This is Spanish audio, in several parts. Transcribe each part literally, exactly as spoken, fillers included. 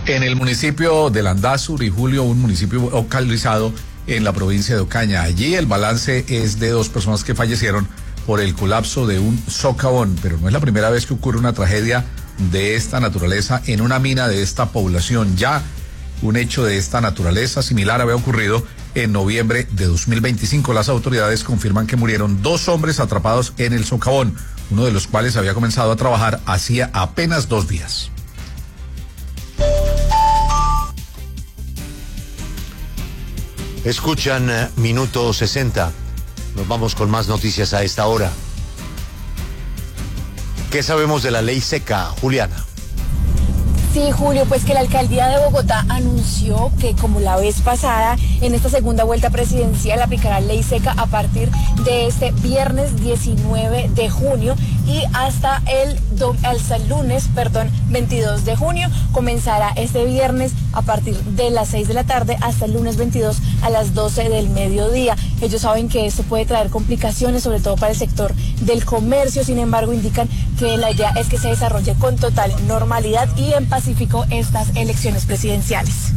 En el municipio de Landazuri, Julio, un municipio localizado en la provincia de Ocaña. Allí el balance es de dos personas que fallecieron por el colapso de un socavón, pero no es la primera vez que ocurre una tragedia de esta naturaleza en una mina de esta población. Ya un hecho de esta naturaleza similar había ocurrido en noviembre de dos mil veinticinco. Las autoridades confirman que murieron dos hombres atrapados en el socavón, uno de los cuales había comenzado a trabajar hacía apenas dos días. Escuchan uh, Minuto sesenta. Nos vamos con más noticias a esta hora. ¿Qué sabemos de la ley seca, Juliana? Sí, Julio, pues que la alcaldía de Bogotá anunció que, como la vez pasada, en esta segunda vuelta presidencial aplicará ley seca a partir de este viernes diecinueve de junio y hasta el, hasta el lunes, perdón, veintidós de junio. Comenzará este viernes a partir de las seis de la tarde hasta el lunes veintidós a las doce del mediodía. Ellos saben que esto puede traer complicaciones, sobre todo para el sector del comercio. Sin embargo, indican que la idea es que se desarrolle con total normalidad y en paz estas elecciones presidenciales.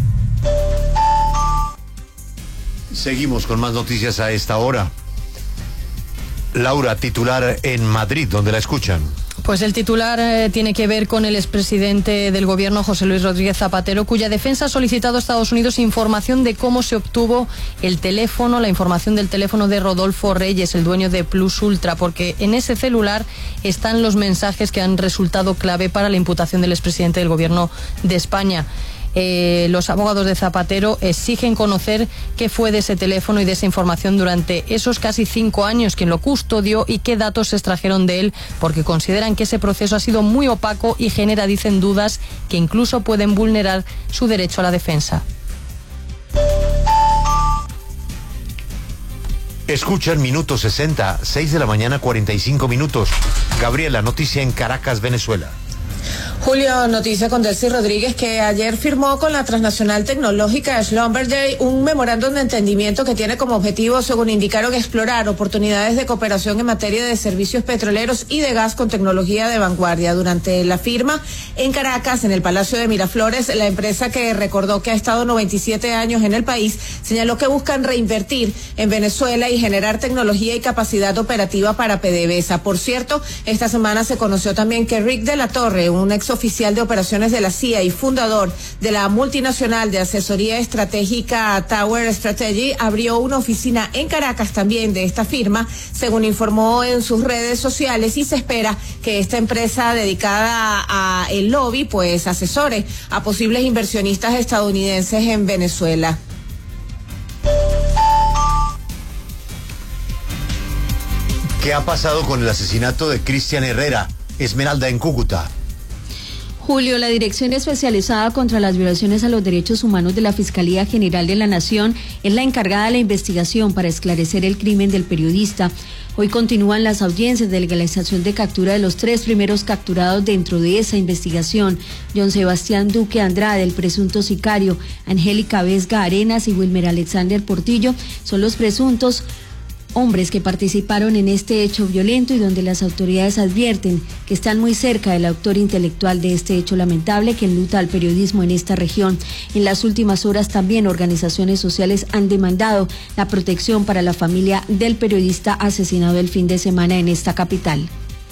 Seguimos con más noticias a esta hora. Laura, titular en Madrid, donde la escuchan. Pues el titular eh, tiene que ver con el expresidente del gobierno, José Luis Rodríguez Zapatero, cuya defensa ha solicitado a Estados Unidos información de cómo se obtuvo el teléfono, la información del teléfono de Rodolfo Reyes, el dueño de Plus Ultra, porque en ese celular están los mensajes que han resultado clave para la imputación del expresidente del gobierno de España. Eh, los abogados de Zapatero exigen conocer qué fue de ese teléfono y de esa información durante esos casi cinco años, quién lo custodió y qué datos se extrajeron de él, porque consideran que ese proceso ha sido muy opaco y genera, dicen, dudas que incluso pueden vulnerar su derecho a la defensa. Escuchan Minuto sesenta, seis de la mañana, cuarenta y cinco minutos. Gabriela, noticia en Caracas, Venezuela. Julio, noticia con Delcy Rodríguez, que ayer firmó con la transnacional tecnológica Schlumberger un memorándum de entendimiento que tiene como objetivo, según indicaron, explorar oportunidades de cooperación en materia de servicios petroleros y de gas con tecnología de vanguardia. Durante la firma en Caracas, en el Palacio de Miraflores, la empresa, que recordó que ha estado noventa y siete años en el país, señaló que buscan reinvertir en Venezuela y generar tecnología y capacidad operativa para PDVSA. Por cierto, esta semana se conoció también que Rick de la Torre, un ex oficial de operaciones de la C I A y fundador de la multinacional de asesoría estratégica Tower Strategy, abrió una oficina en Caracas también de esta firma, según informó en sus redes sociales, y se espera que esta empresa dedicada a el lobby pues asesore a posibles inversionistas estadounidenses en Venezuela. ¿Qué ha pasado con el asesinato de Cristian Herrera, Esmeralda, en Cúcuta? Julio, la Dirección Especializada contra las Violaciones a los Derechos Humanos de la Fiscalía General de la Nación es la encargada de la investigación para esclarecer el crimen del periodista. Hoy continúan las audiencias de legalización de captura de los tres primeros capturados dentro de esa investigación: John Sebastián Duque Andrade, el presunto sicario; Angélica Vesga Arenas y Wilmer Alexander Portillo son los presuntos hombres que participaron en este hecho violento y donde las autoridades advierten que están muy cerca del autor intelectual de este hecho lamentable que enluta al periodismo en esta región. En las últimas horas también organizaciones sociales han demandado la protección para la familia del periodista asesinado el fin de semana en esta capital.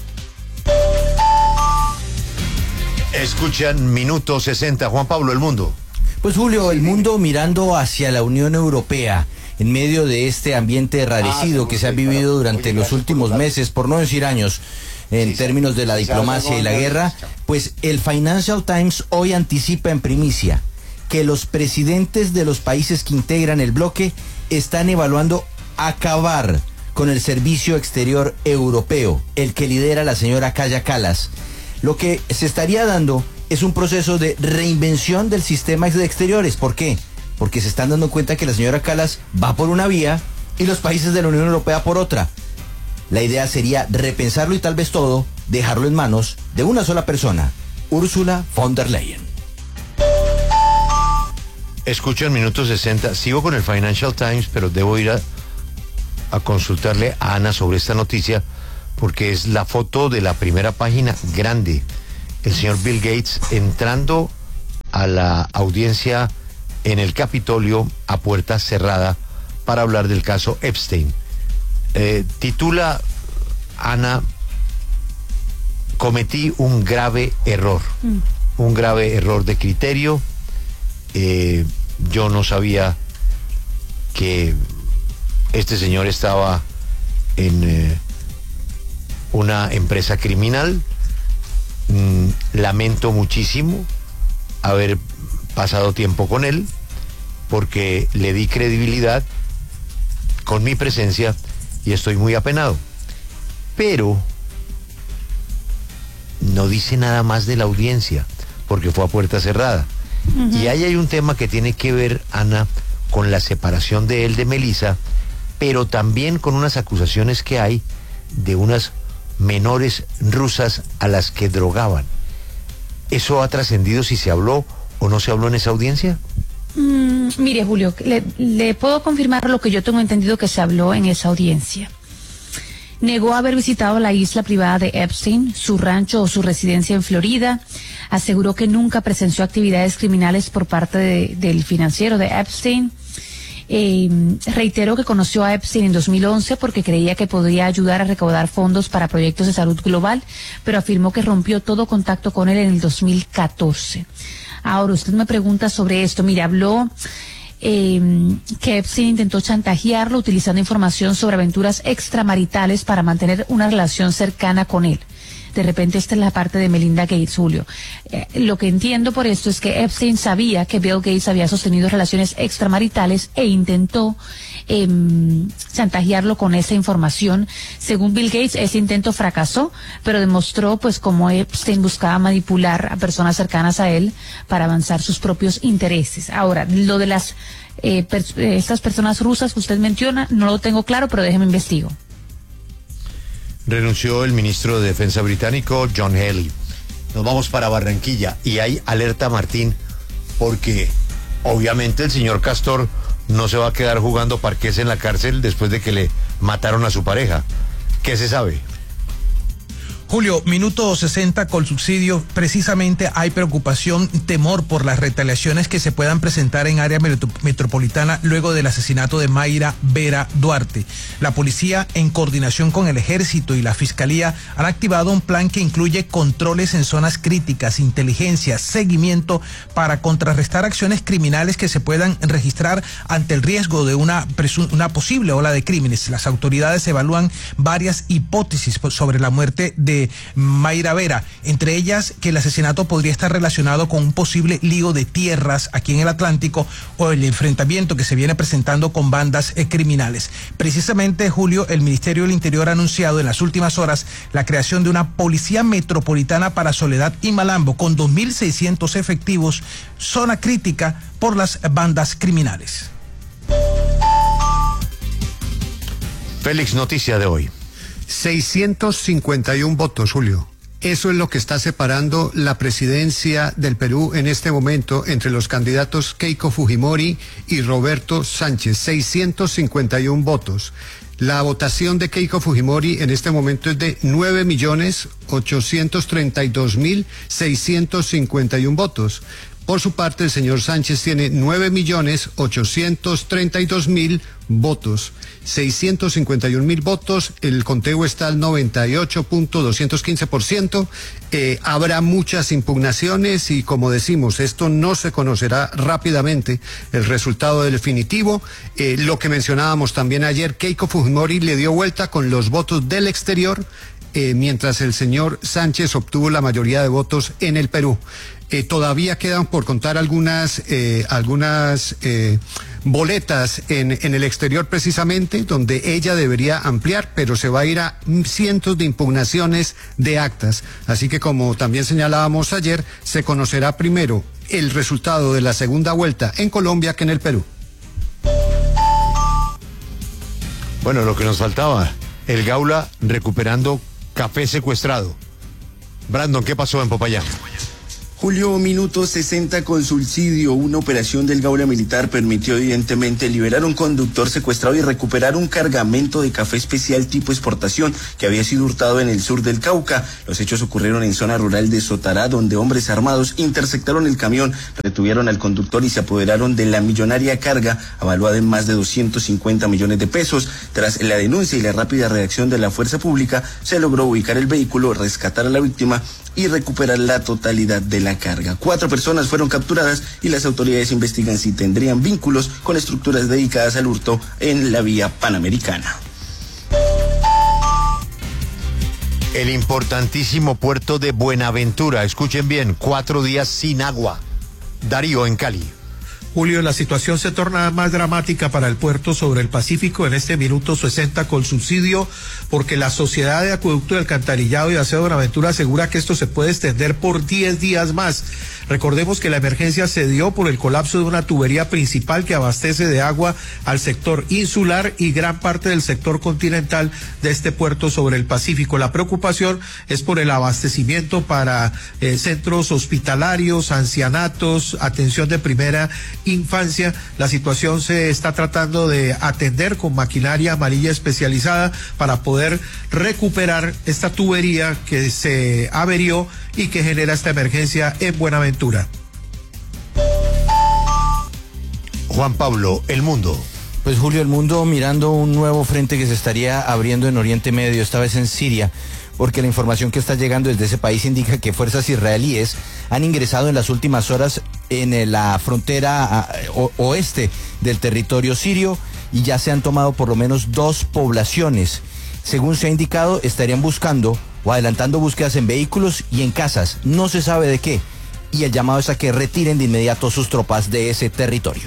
Escuchan Minuto sesenta. Juan Pablo, el mundo. Pues Julio, el mundo mirando hacia la Unión Europea en medio de este ambiente enrarecido que se ha vivido durante los últimos meses, por no decir años, en términos de la diplomacia y la guerra. Pues el Financial Times hoy anticipa en primicia que los presidentes de los países que integran el bloque están evaluando acabar con el Servicio Exterior Europeo, el que lidera la señora Kaja Kallas. Lo que se estaría dando es un proceso de reinvención del sistema de exteriores. ¿Por qué? Porque se están dando cuenta que la señora Kallas va por una vía y los países de la Unión Europea por otra. La idea sería repensarlo y tal vez todo dejarlo en manos de una sola persona, Ursula von der Leyen. Escuchan Minuto sesenta. Sigo con el Financial Times, pero debo ir a, a consultarle a Ana sobre esta noticia, porque es la foto de la primera página grande. El señor Bill Gates entrando a a la audiencia en el Capitolio a puerta cerrada para hablar del caso Epstein. Eh, titula Ana, cometí un grave error, mm. un grave error de criterio. Eh, yo no sabía que este señor estaba en eh, una empresa criminal. Mm, lamento muchísimo haber pasado tiempo con él, porque le di credibilidad con mi presencia y estoy muy apenado. Pero no dice nada más de la audiencia, porque fue a puerta cerrada. Uh-huh. Y ahí hay un tema que tiene que ver, Ana, con la separación de él de Melissa, pero también con unas acusaciones que hay de unas menores rusas a las que drogaban. ¿Eso ha trascendido si se habló o no se habló en esa audiencia? Mm, mire, Julio, le, le puedo confirmar lo que yo tengo entendido que se habló en esa audiencia. Negó haber visitado la isla privada de Epstein, su rancho o su residencia en Florida. Aseguró que nunca presenció actividades criminales por parte de, del financiero de Epstein. Eh, reiteró que conoció a Epstein en dos mil once porque creía que podría ayudar a recaudar fondos para proyectos de salud global, pero afirmó que rompió todo contacto con él en el dos mil catorce. Ahora, usted me pregunta sobre esto. Mire, habló eh, que Epstein intentó chantajearlo utilizando información sobre aventuras extramaritales para mantener una relación cercana con él. De repente esta es la parte de Melinda Gates, Julio. Eh, lo que entiendo por esto es que Epstein sabía que Bill Gates había sostenido relaciones extramaritales e intentó eh, chantajearlo con esa información. Según Bill Gates, ese intento fracasó, pero demostró pues cómo Epstein buscaba manipular a personas cercanas a él para avanzar sus propios intereses. Ahora, lo de las eh, pers- estas personas rusas que usted menciona, no lo tengo claro, pero déjeme investigo. Renunció el ministro de Defensa británico, John Healey. Nos vamos para Barranquilla y hay alerta, Martín, porque obviamente el señor Castor no se va a quedar jugando parqués en la cárcel después de que le mataron a su pareja. ¿Qué se sabe? Julio, minuto sesenta con subsidio. Precisamente hay preocupación, temor por las retaliaciones que se puedan presentar en área metropolitana luego del asesinato de Mayra Vera Duarte. La policía, en coordinación con el ejército y la fiscalía, han activado un plan que incluye controles en zonas críticas, inteligencia, seguimiento para contrarrestar acciones criminales que se puedan registrar ante el riesgo de una, una posible ola de crímenes. Las autoridades evalúan varias hipótesis sobre la muerte de Mayra Vera, entre ellas que el asesinato podría estar relacionado con un posible lío de tierras aquí en el Atlántico o el enfrentamiento que se viene presentando con bandas eh, criminales. Precisamente, Julio, el Ministerio del Interior ha anunciado en las últimas horas la creación de una policía metropolitana para Soledad y Malambo con dos mil seiscientos efectivos, zona crítica por las bandas criminales. Félix, noticia de hoy. seiscientos cincuenta y uno votos, Julio. Eso es lo que está separando la presidencia del Perú en este momento entre los candidatos Keiko Fujimori y Roberto Sánchez. seiscientos cincuenta y uno votos. La votación de Keiko Fujimori en este momento es de nueve millones ochocientos treinta y dos mil seiscientos cincuenta y uno votos. Por su parte, el señor Sánchez tiene nueve millones ochocientos treinta y dos mil votos, seiscientos cincuenta y un mil votos, el conteo está al noventa y ocho punto doscientos quince por ciento, eh, habrá muchas impugnaciones y, como decimos, esto no se conocerá rápidamente el resultado definitivo. Eh, lo que mencionábamos también ayer, Keiko Fujimori le dio vuelta con los votos del exterior, eh, mientras el señor Sánchez obtuvo la mayoría de votos en el Perú. Eh, todavía quedan por contar algunas eh, algunas eh, boletas en, en el exterior precisamente, donde ella debería ampliar, pero se va a ir a cientos de impugnaciones de actas. Así que, como también señalábamos ayer, se conocerá primero el resultado de la segunda vuelta en Colombia que en el Perú. Bueno, lo que nos faltaba, el Gaula recuperando café secuestrado. Brandon, ¿qué pasó en Popayán? Julio, minuto sesenta con subsidio. Una operación del Gaula Militar permitió evidentemente liberar un conductor secuestrado y recuperar un cargamento de café especial tipo exportación que había sido hurtado en el sur del Cauca. Los hechos ocurrieron en zona rural de Sotará, donde hombres armados interceptaron el camión. retuvieron al conductor y se apoderaron de la millonaria carga, avaluada en más de doscientos cincuenta millones de pesos. Tras la denuncia y la rápida reacción de la fuerza pública, se logró ubicar el vehículo, rescatar a la víctima y recuperar la totalidad de la carga. Cuatro personas fueron capturadas y las autoridades investigan si tendrían vínculos con estructuras dedicadas al hurto en la vía panamericana. El importantísimo puerto de Buenaventura, escuchen bien, cuatro días sin agua. Darío, en Cali. Julio, la situación se torna más dramática para el puerto sobre el Pacífico en este minuto sesenta con subsidio, porque la Sociedad de Acueducto y Alcantarillado y Aseo de Buenaventura asegura que esto se puede extender por diez días más. Recordemos que la emergencia se dio por el colapso de una tubería principal que abastece de agua al sector insular y gran parte del sector continental de este puerto sobre el Pacífico. La preocupación es por el abastecimiento para eh, centros hospitalarios, ancianatos, atención de primera infancia. La situación se está tratando de atender con maquinaria amarilla especializada para poder recuperar esta tubería que se averió y que genera esta emergencia en Buenaventura. Juan Pablo, El Mundo. Pues Julio, el mundo mirando un nuevo frente que se estaría abriendo en Oriente Medio, esta vez en Siria, porque la información que está llegando desde ese país indica que fuerzas israelíes han ingresado en las últimas horas en la frontera o, oeste del territorio sirio y ya se han tomado por lo menos dos poblaciones. Según se ha indicado, estarían buscando o adelantando búsquedas en vehículos y en casas, no se sabe de qué, y el llamado es a que retiren de inmediato sus tropas de ese territorio.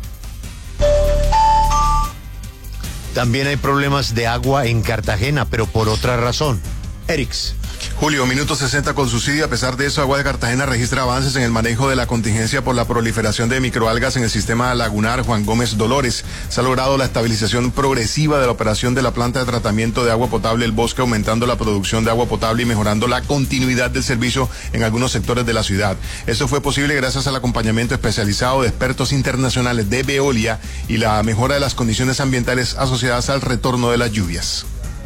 También hay problemas de agua en Cartagena, pero por otra razón. Erix. Julio, minuto sesenta con subsidio. A pesar de eso, Agua de Cartagena registra avances en el manejo de la contingencia por la proliferación de microalgas en el sistema lagunar Juan Gómez Dolores. Se ha logrado la estabilización progresiva de la operación de la planta de tratamiento de agua potable El Bosque, aumentando la producción de agua potable y mejorando la continuidad del servicio en algunos sectores de la ciudad. Eso fue posible gracias al acompañamiento especializado de expertos internacionales de Veolia y la mejora de las condiciones ambientales asociadas al retorno de las lluvias.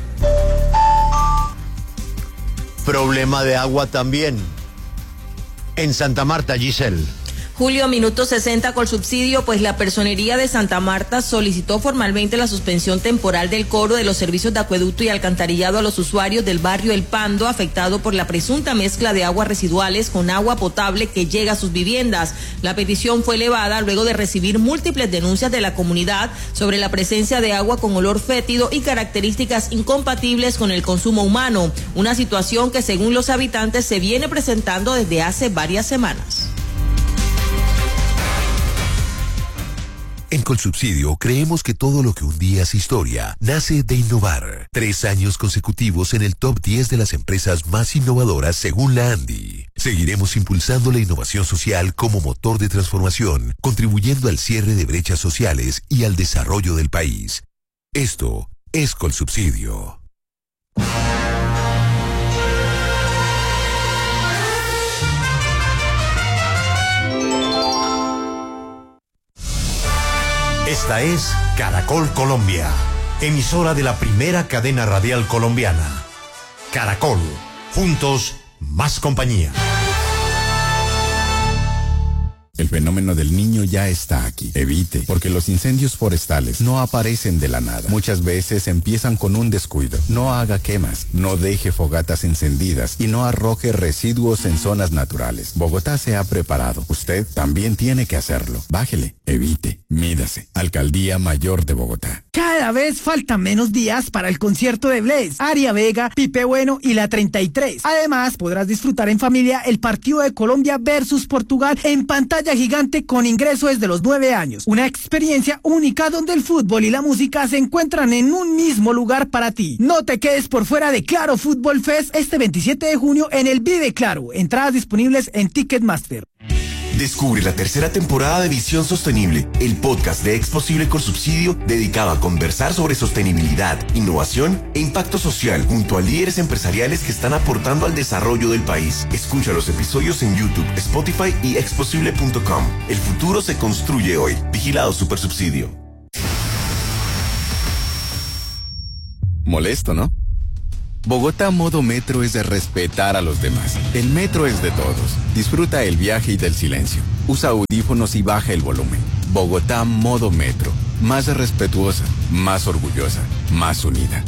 Problema de agua también en Santa Marta, Giselle. Julio, minuto sesenta con subsidio, pues la Personería de Santa Marta solicitó formalmente la suspensión temporal del cobro de los servicios de acueducto y alcantarillado a los usuarios del barrio El Pando, afectado por la presunta mezcla de aguas residuales con agua potable que llega a sus viviendas. La petición fue elevada luego de recibir múltiples denuncias de la comunidad sobre la presencia de agua con olor fétido y características incompatibles con el consumo humano, una situación que según los habitantes se viene presentando desde hace varias semanas. En Colsubsidio creemos que todo lo que un día es historia nace de innovar. Tres años consecutivos en el top diez de las empresas más innovadoras según la ANDI. Seguiremos impulsando la innovación social como motor de transformación, contribuyendo al cierre de brechas sociales y al desarrollo del país. Esto es Colsubsidio. Esta es Caracol Colombia, emisora de la primera cadena radial colombiana. Caracol, juntos, más compañía. El fenómeno del niño ya está aquí. Evite, porque los incendios forestales no aparecen de la nada. Muchas veces empiezan con un descuido. No haga quemas, no deje fogatas encendidas y no arroje residuos en zonas naturales. Bogotá se ha preparado. Usted también tiene que hacerlo. Bájele, evite, mídase. Alcaldía Mayor de Bogotá. Cada vez faltan menos días para el concierto de Blaze, Aria Vega, Pipe Bueno y la treinta y tres. Además, podrás disfrutar en familia el partido de Colombia versus Portugal en pantalla gigante con ingreso desde los nueve años. Una experiencia única donde el fútbol y la música se encuentran en un mismo lugar para ti. No te quedes por fuera de Claro Fútbol Fest este veintisiete de junio en el Vive Claro. Entradas disponibles en Ticketmaster. Descubre la tercera temporada de Visión Sostenible, el podcast de Exposible Colsubsidio dedicado a conversar sobre sostenibilidad, innovación e impacto social junto a líderes empresariales que están aportando al desarrollo del país. Escucha los episodios en YouTube, Spotify y exposible punto com. El futuro se construye hoy. Vigilado Supersubsidio. Molesto, ¿no? Bogotá Modo Metro es de respetar a los demás. El metro es de todos. Disfruta el viaje y del silencio. Usa audífonos y baja el volumen. Bogotá Modo Metro. Más respetuosa, más orgullosa, más unida.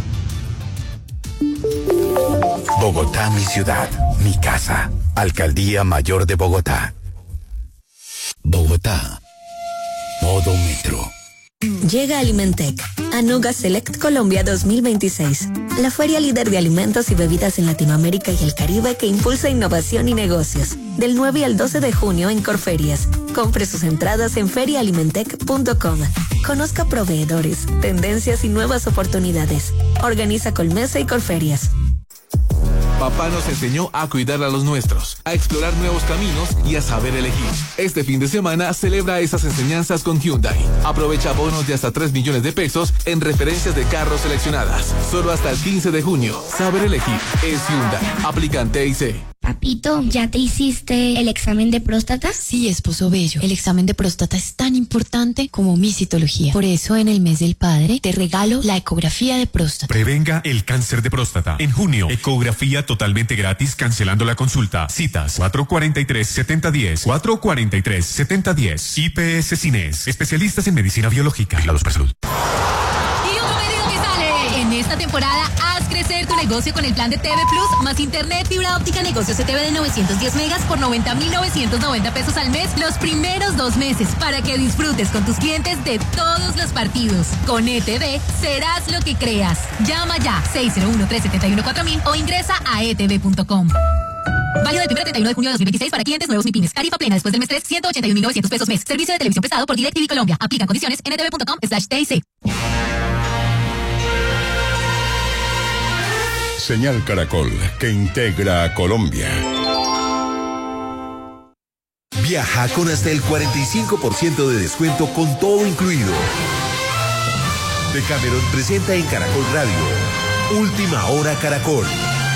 Bogotá, mi ciudad, mi casa. Alcaldía Mayor de Bogotá. Bogotá. Modo Metro. Llega Alimentec a Noga Select Colombia dos mil veintiséis, la feria líder de alimentos y bebidas en Latinoamérica y el Caribe que impulsa innovación y negocios. Del nueve al doce de junio en Corferias. Compre sus entradas en feria alimentec punto com. Conozca proveedores, tendencias y nuevas oportunidades. Organiza Colmesa y Corferias. Papá nos enseñó a cuidar a los nuestros, a explorar nuevos caminos y a saber elegir. Este fin de semana celebra esas enseñanzas con Hyundai. Aprovecha bonos de hasta tres millones de pesos en referencias de carros seleccionadas. Solo hasta el quince de junio. Saber elegir es Hyundai. Aplican T I C. Papito, ¿ya te hiciste el examen de próstata? Sí, esposo bello. El examen de próstata es tan importante como mi citología. Por eso, en el mes del padre, te regalo la ecografía de próstata. Prevenga el cáncer de próstata. En junio, ecografía totalmente gratis cancelando la consulta. Citas cuatro cuatro tres, siete cero uno cero. cuatro cuatro tres, siete cero uno cero. I P S Cines. Especialistas en medicina biológica. Vigilados por salud. Y otro pedido que sale. En esta temporada, haz crecer tu negocio con el plan de T V Plus más internet fibra óptica negocio C T V de novecientos diez megas por noventa mil novecientos noventa pesos al mes los primeros dos meses para que disfrutes con tus clientes de todos los partidos. Con E T V serás lo que creas. Llama ya seis cero uno, tres siete uno, cuatro mil o ingresa a e t v punto com. Válido del primero al treinta y uno de junio de dos mil veintiséis para clientes nuevos MIPYMES. Tarifa plena después del mes tres, ciento ochenta y un mil novecientos pesos mes. Servicio de televisión prestado por DirecTV Colombia. Aplican condiciones en e t v punto com slash t i c. Señal Caracol, que integra a Colombia. Viaja con hasta el cuarenta y cinco por ciento de descuento con todo incluido. Decameron presenta en Caracol Radio Última Hora Caracol.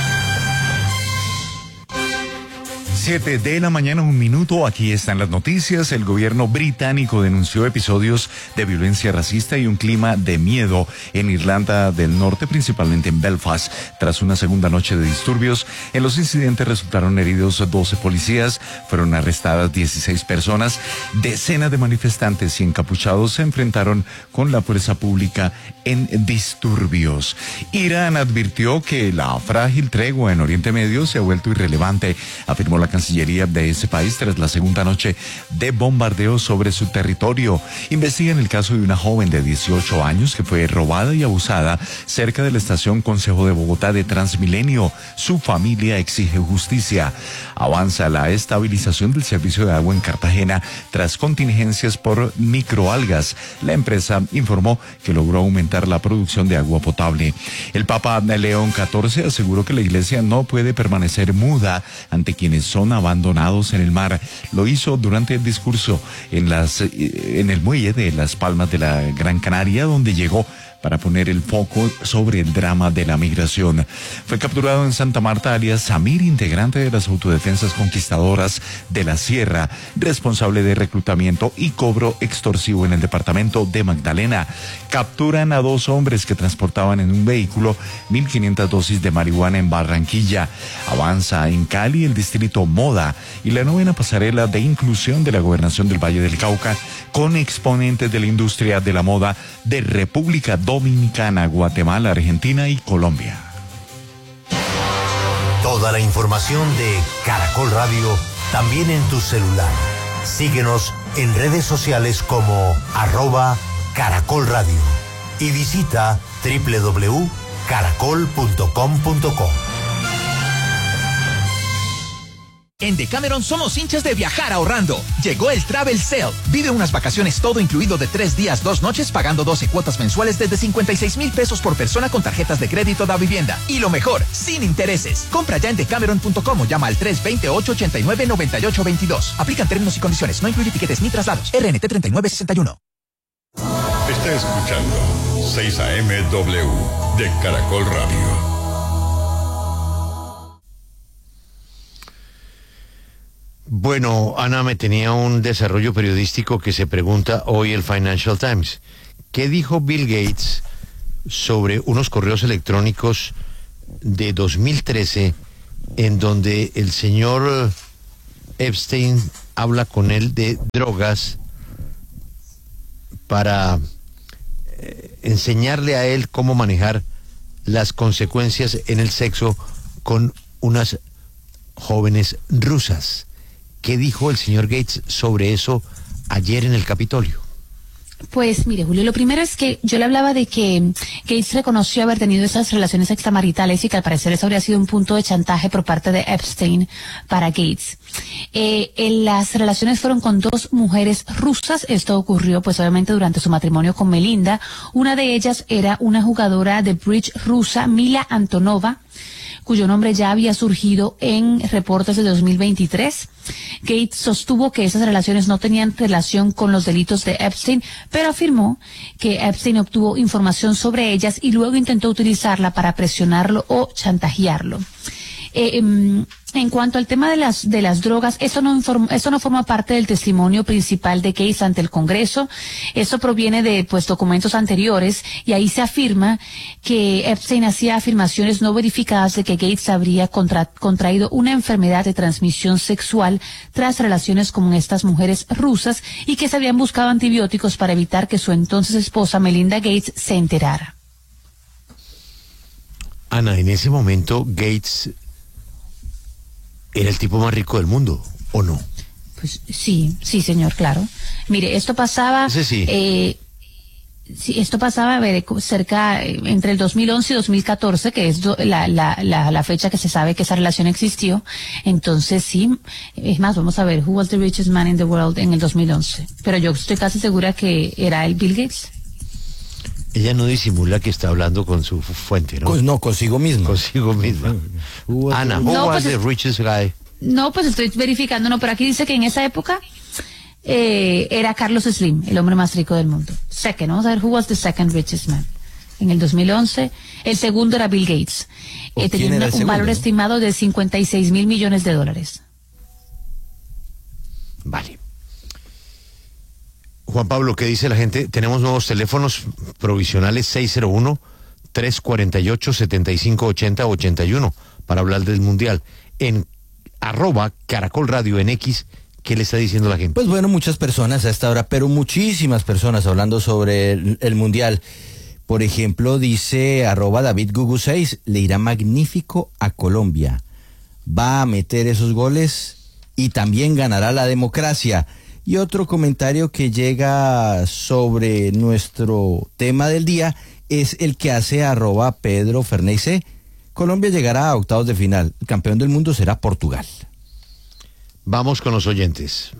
Siete de la mañana, un minuto. Aquí están las noticias. El gobierno británico denunció episodios de violencia racista y un clima de miedo en Irlanda del Norte, principalmente en Belfast, tras una segunda noche de disturbios. En los incidentes resultaron heridos doce policías, fueron arrestadas dieciséis personas. Decenas de manifestantes y encapuchados se enfrentaron con la fuerza pública en disturbios. Irán advirtió que la frágil tregua en Oriente Medio se ha vuelto irrelevante, afirmó la Cancillería de ese país tras la segunda noche de bombardeo sobre su territorio. Investigan el caso de una joven de dieciocho años que fue robada y abusada cerca de la estación Consejo de Bogotá de Transmilenio. Su familia exige justicia. Avanza la estabilización del servicio de agua en Cartagena tras contingencias por microalgas. La empresa informó que logró aumentar la producción de agua potable. El Papa León catorce aseguró que la Iglesia no puede permanecer muda ante quienes son abandonados en el mar. Lo hizo durante el discurso en las en el muelle de Las Palmas de la Gran Canaria, donde llegó para poner el foco sobre el drama de la migración. Fue capturado en Santa Marta, alias Samir, integrante de las autodefensas conquistadoras de la Sierra, responsable de reclutamiento y cobro extorsivo en el departamento de Magdalena. Capturan a dos hombres que transportaban en un vehículo mil quinientas dosis de marihuana en Barranquilla. Avanza en Cali el distrito Moda y la novena pasarela de inclusión de la gobernación del Valle del Cauca con exponentes de la industria de la moda de República Dominicana, Guatemala, Argentina y Colombia. Toda la información de Caracol Radio también en tu celular. Síguenos en redes sociales como arroba Caracol Radio y visita doble u doble u doble u punto caracol punto com punto co. En Decameron somos hinchas de viajar ahorrando. Llegó el Travel Sale. Vive unas vacaciones todo incluido de tres días, dos noches, pagando doce cuotas mensuales desde cincuenta y seis mil pesos por persona con tarjetas de crédito da vivienda. Y lo mejor, sin intereses. Compra ya en decameron punto com o llama al tres dos cero, ocho ocho nueve, nueve ocho dos dos. Aplican términos y condiciones. No incluye tiquetes ni traslados. R N T treinta y nueve sesenta y uno. Está escuchando seis A M W de Caracol Radio. Bueno, Ana me tenía un desarrollo periodístico que se pregunta hoy el Financial Times. ¿Qué dijo Bill Gates sobre unos correos electrónicos de dos mil trece en donde el señor Epstein habla con él de drogas para eh, enseñarle a él cómo manejar las consecuencias en el sexo con unas jóvenes rusas. ¿Qué dijo el señor Gates sobre eso ayer en el Capitolio? Pues mire, Julio, lo primero es que yo le hablaba de que Gates reconoció haber tenido esas relaciones extramaritales y que al parecer eso habría sido un punto de chantaje por parte de Epstein para Gates. Eh, en las relaciones fueron con dos mujeres rusas. Esto ocurrió pues obviamente durante su matrimonio con Melinda. Una de ellas era una jugadora de bridge rusa, Mila Antonova, cuyo nombre ya había surgido en reportes de dos mil veintitrés. Gates sostuvo que esas relaciones no tenían relación con los delitos de Epstein, pero afirmó que Epstein obtuvo información sobre ellas y luego intentó utilizarla para presionarlo o chantajearlo. Eh, en cuanto al tema de las de las drogas, eso no inform, eso no forma parte del testimonio principal de Gates ante el Congreso. Eso proviene de pues documentos anteriores y ahí se afirma que Epstein hacía afirmaciones no verificadas de que Gates habría contra, contraído una enfermedad de transmisión sexual tras relaciones con estas mujeres rusas y que se habían buscado antibióticos para evitar que su entonces esposa Melinda Gates se enterara. Ana, en ese momento Gates era el tipo más rico del mundo, ¿o no? Pues sí, sí, señor, claro. Mire, esto pasaba... Ese sí. Eh, sí, esto pasaba a ver, cerca, eh, entre el dos mil once y dos mil catorce, que es do, la, la, la, la fecha que se sabe que esa relación existió. Entonces, sí, es más, vamos a ver, who was the richest man in the world en el dos mil once. Pero yo estoy casi segura que era el Bill Gates. Ella no disimula que está hablando con su fuente, ¿no? Con, no, consigo misma. Consigo misma. Ana, who no, was pues the richest guy? No, pues estoy verificando, no, pero aquí dice que en esa época eh, era Carlos Slim, el hombre más rico del mundo. Second, vamos a ver, who was the second richest man. En el dos mil once, el segundo era Bill Gates. Eh, tenía una, un segundo, valor ¿no? estimado de cincuenta y seis mil millones de dólares. Vale. Juan Pablo, ¿qué dice la gente? Tenemos nuevos teléfonos provisionales seis cero uno, tres cuatro ocho, siete cinco ocho cero, ochenta y uno para hablar del Mundial. En arroba Caracol Radio en X, ¿qué le está diciendo la gente? Pues bueno, muchas personas a esta hora, pero muchísimas personas hablando sobre el, el Mundial. Por ejemplo, dice arroba David Gugu seis, le irá magnífico a Colombia. Va a meter esos goles y también ganará la democracia. Y otro comentario que llega sobre nuestro tema del día es el que hace arroba Pedro Ferneyce. Colombia llegará a octavos de final. El campeón del mundo será Portugal. Vamos con los oyentes.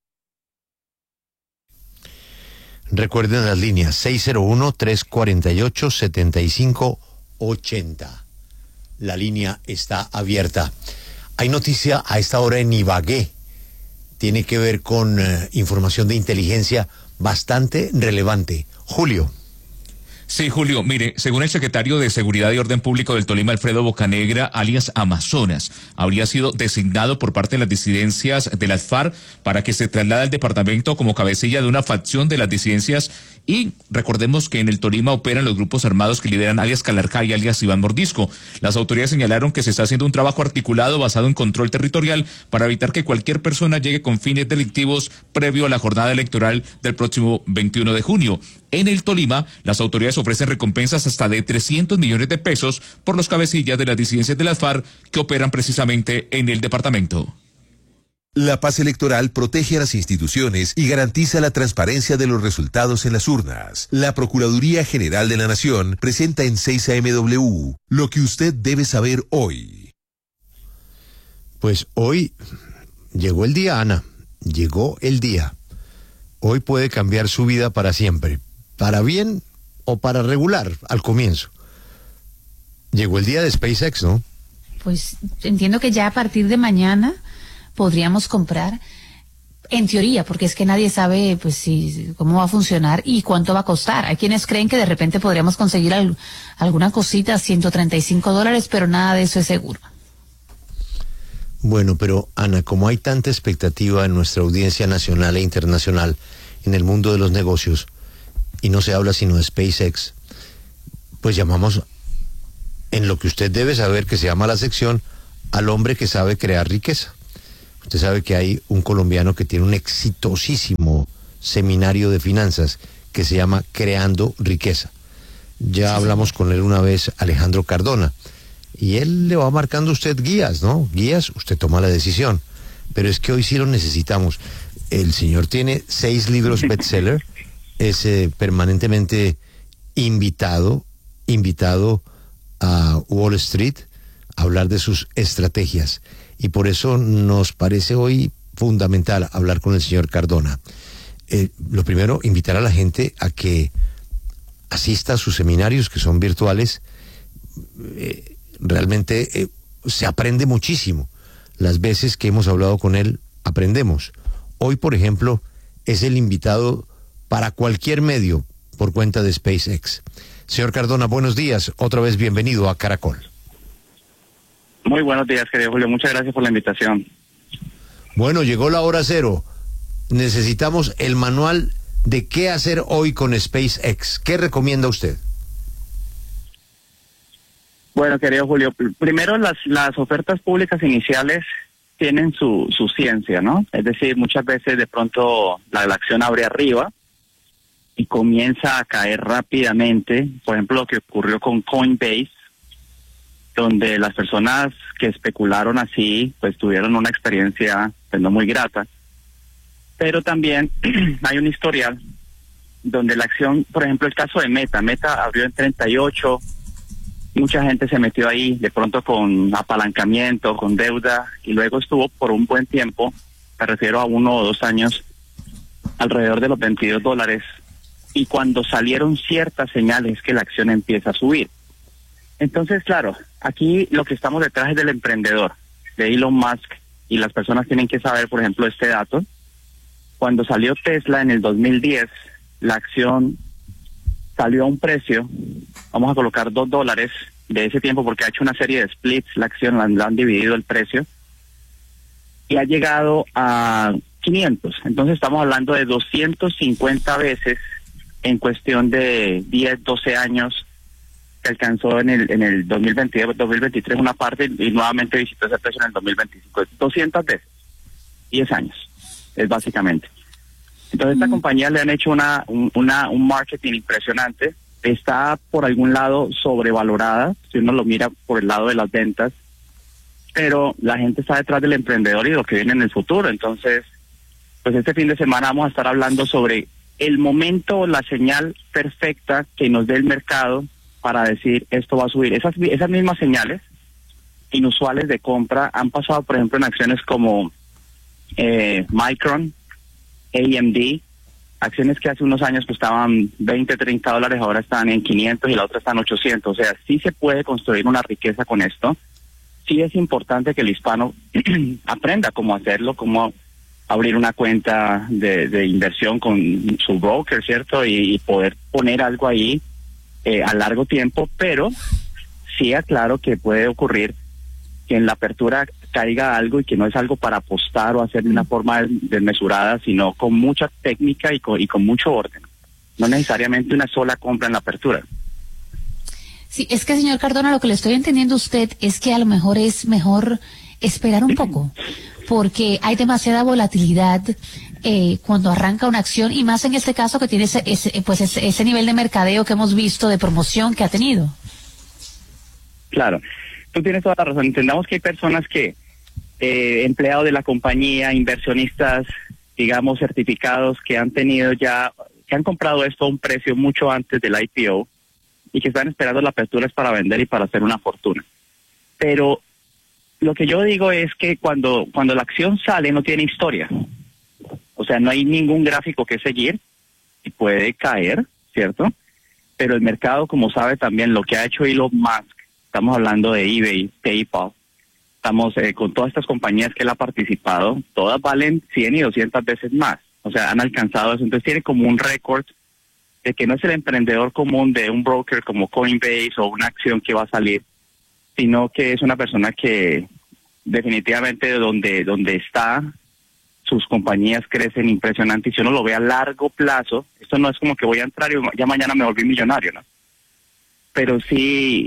Recuerden las líneas seis cero uno, tres cuatro ocho, siete cinco ocho cero. La línea está abierta. Hay noticia a esta hora en Ibagué. Tiene que ver con eh, información de inteligencia bastante relevante. Julio. Sí, Julio, mire, según el secretario de Seguridad y Orden Público del Tolima, Alfredo Bocanegra, alias Amazonas, habría sido designado por parte de las disidencias de las FARC para que se traslade al departamento como cabecilla de una facción de las disidencias. Y recordemos que en el Tolima operan los grupos armados que lideran alias Calarcá y alias Iván Mordisco. Las autoridades señalaron que se está haciendo un trabajo articulado basado en control territorial para evitar que cualquier persona llegue con fines delictivos previo a la jornada electoral del próximo veintiuno de junio. En el Tolima, las autoridades ofrecen recompensas hasta de trescientos millones de pesos por los cabecillas de las disidencias de las FARC que operan precisamente en el departamento. La paz electoral protege a las instituciones y garantiza la transparencia de los resultados en las urnas. La Procuraduría General de la Nación presenta en seis A M W lo que usted debe saber hoy. Pues hoy llegó el día, Ana. Llegó el día. Hoy puede cambiar su vida para siempre. Para bien o para regular al comienzo. Llegó el día de SpaceX, ¿no? Pues entiendo que ya a partir de mañana podríamos comprar, en teoría, porque es que nadie sabe pues si cómo va a funcionar y cuánto va a costar. Hay quienes creen que de repente podríamos conseguir al, alguna cosita, ciento treinta y cinco dólares, pero nada de eso es seguro. Bueno, pero Ana, como hay tanta expectativa en nuestra audiencia nacional e internacional en el mundo de los negocios, y no se habla sino de SpaceX, pues llamamos en lo que usted debe saber, que se llama la sección Al hombre que sabe crear riqueza. Usted sabe que hay un colombiano que tiene un exitosísimo seminario de finanzas que se llama Creando Riqueza. Ya sí, hablamos sí. con él una vez, Alejandro Cardona, y él le va marcando a usted guías, ¿no? Guías, usted toma la decisión. Pero es que hoy sí lo necesitamos. El señor tiene seis libros bestseller, es eh, permanentemente invitado, invitado a Wall Street a hablar de sus estrategias. Y por eso nos parece hoy fundamental hablar con el señor Cardona. Eh, lo primero, invitar a la gente a que asista a sus seminarios, que son virtuales. Eh, realmente eh, se aprende muchísimo. Las veces que hemos hablado con él, aprendemos. Hoy, por ejemplo, es el invitado para cualquier medio por cuenta de SpaceX. Señor Cardona, buenos días. Otra vez bienvenido a Caracol. Muy buenos días, querido Julio. Muchas gracias por la invitación. Bueno, llegó la hora cero. Necesitamos el manual de qué hacer hoy con SpaceX. ¿Qué recomienda usted? Bueno, querido Julio, primero las, las ofertas públicas iniciales tienen su, su ciencia, ¿no? Es decir, muchas veces de pronto la, la acción abre arriba y comienza a caer rápidamente. Por ejemplo, lo que ocurrió con Coinbase, donde las personas que especularon así, pues tuvieron una experiencia pues, no muy grata. Pero también hay un historial donde la acción, por ejemplo, el caso de Meta, Meta abrió en treinta y ocho, mucha gente se metió ahí, de pronto con apalancamiento, con deuda, y luego estuvo por un buen tiempo, me refiero a uno o dos años, alrededor de los veintidós dólares, y cuando salieron ciertas señales que la acción empieza a subir. Entonces, claro, aquí lo que estamos detrás es del emprendedor, de Elon Musk, y las personas tienen que saber, por ejemplo, este dato. Cuando salió Tesla en el dos mil diez, la acción salió a un precio, vamos a colocar dos dólares de ese tiempo, porque ha hecho una serie de splits, la acción la, la han dividido el precio, y ha llegado a quinientos. Entonces estamos hablando de doscientas cincuenta veces en cuestión de diez, doce años, que alcanzó en el en el dos mil veintidós, dos mil veintitrés una parte, y nuevamente visitó ese precio en el dos mil veinticinco. doscientas veces, diez años, es básicamente. Entonces esta mm. compañía le han hecho una, un, una un marketing impresionante. Está por algún lado sobrevalorada, si uno lo mira por el lado de las ventas, pero la gente está detrás del emprendedor y lo que viene en el futuro. Entonces, pues este fin de semana vamos a estar hablando sobre el momento, la señal perfecta que nos dé el mercado para decir esto va a subir. Esas, esas mismas señales inusuales de compra han pasado, por ejemplo, en acciones como eh, Micron, A M D, acciones que hace unos años costaban veinte, treinta dólares, ahora están en quinientos y la otra está en ochocientos. O sea, sí se puede construir una riqueza con esto. Sí es importante que el hispano aprenda cómo hacerlo, cómo abrir una cuenta de, de inversión con su broker, ¿cierto? Y, y poder poner algo ahí eh, a largo tiempo, pero sí aclaro que puede ocurrir que en la apertura caiga algo y que no es algo para apostar o hacer de una forma desmesurada, sino con mucha técnica y con, y con mucho orden. No necesariamente una sola compra en la apertura. Sí, es que, señor Cardona, lo que le estoy entendiendo a usted es que a lo mejor es mejor esperar un poco, porque hay demasiada volatilidad eh, cuando arranca una acción, y más en este caso que tiene ese, ese, pues ese, ese nivel de mercadeo que hemos visto, de promoción que ha tenido. Claro, tú tienes toda la razón. Entendamos que hay personas que, eh, empleados de la compañía, inversionistas, digamos, certificados, que han tenido ya, que han comprado esto a un precio mucho antes del I P O y que están esperando la apertura para vender y para hacer una fortuna. Pero lo que yo digo es que cuando, cuando la acción sale no tiene historia. O sea, no hay ningún gráfico que seguir y puede caer, ¿cierto? Pero el mercado, como sabe también, lo que ha hecho Elon Musk, estamos hablando de eBay, PayPal, estamos eh, con todas estas compañías que él ha participado, todas valen cien y doscientas veces más. O sea, han alcanzado eso. Entonces tiene como un récord de que no es el emprendedor común de un broker como Coinbase o una acción que va a salir, sino que es una persona que definitivamente donde donde está, sus compañías crecen impresionante, y si uno lo ve a largo plazo, esto no es como que voy a entrar y ya mañana me volví millonario, ¿no? Pero sí,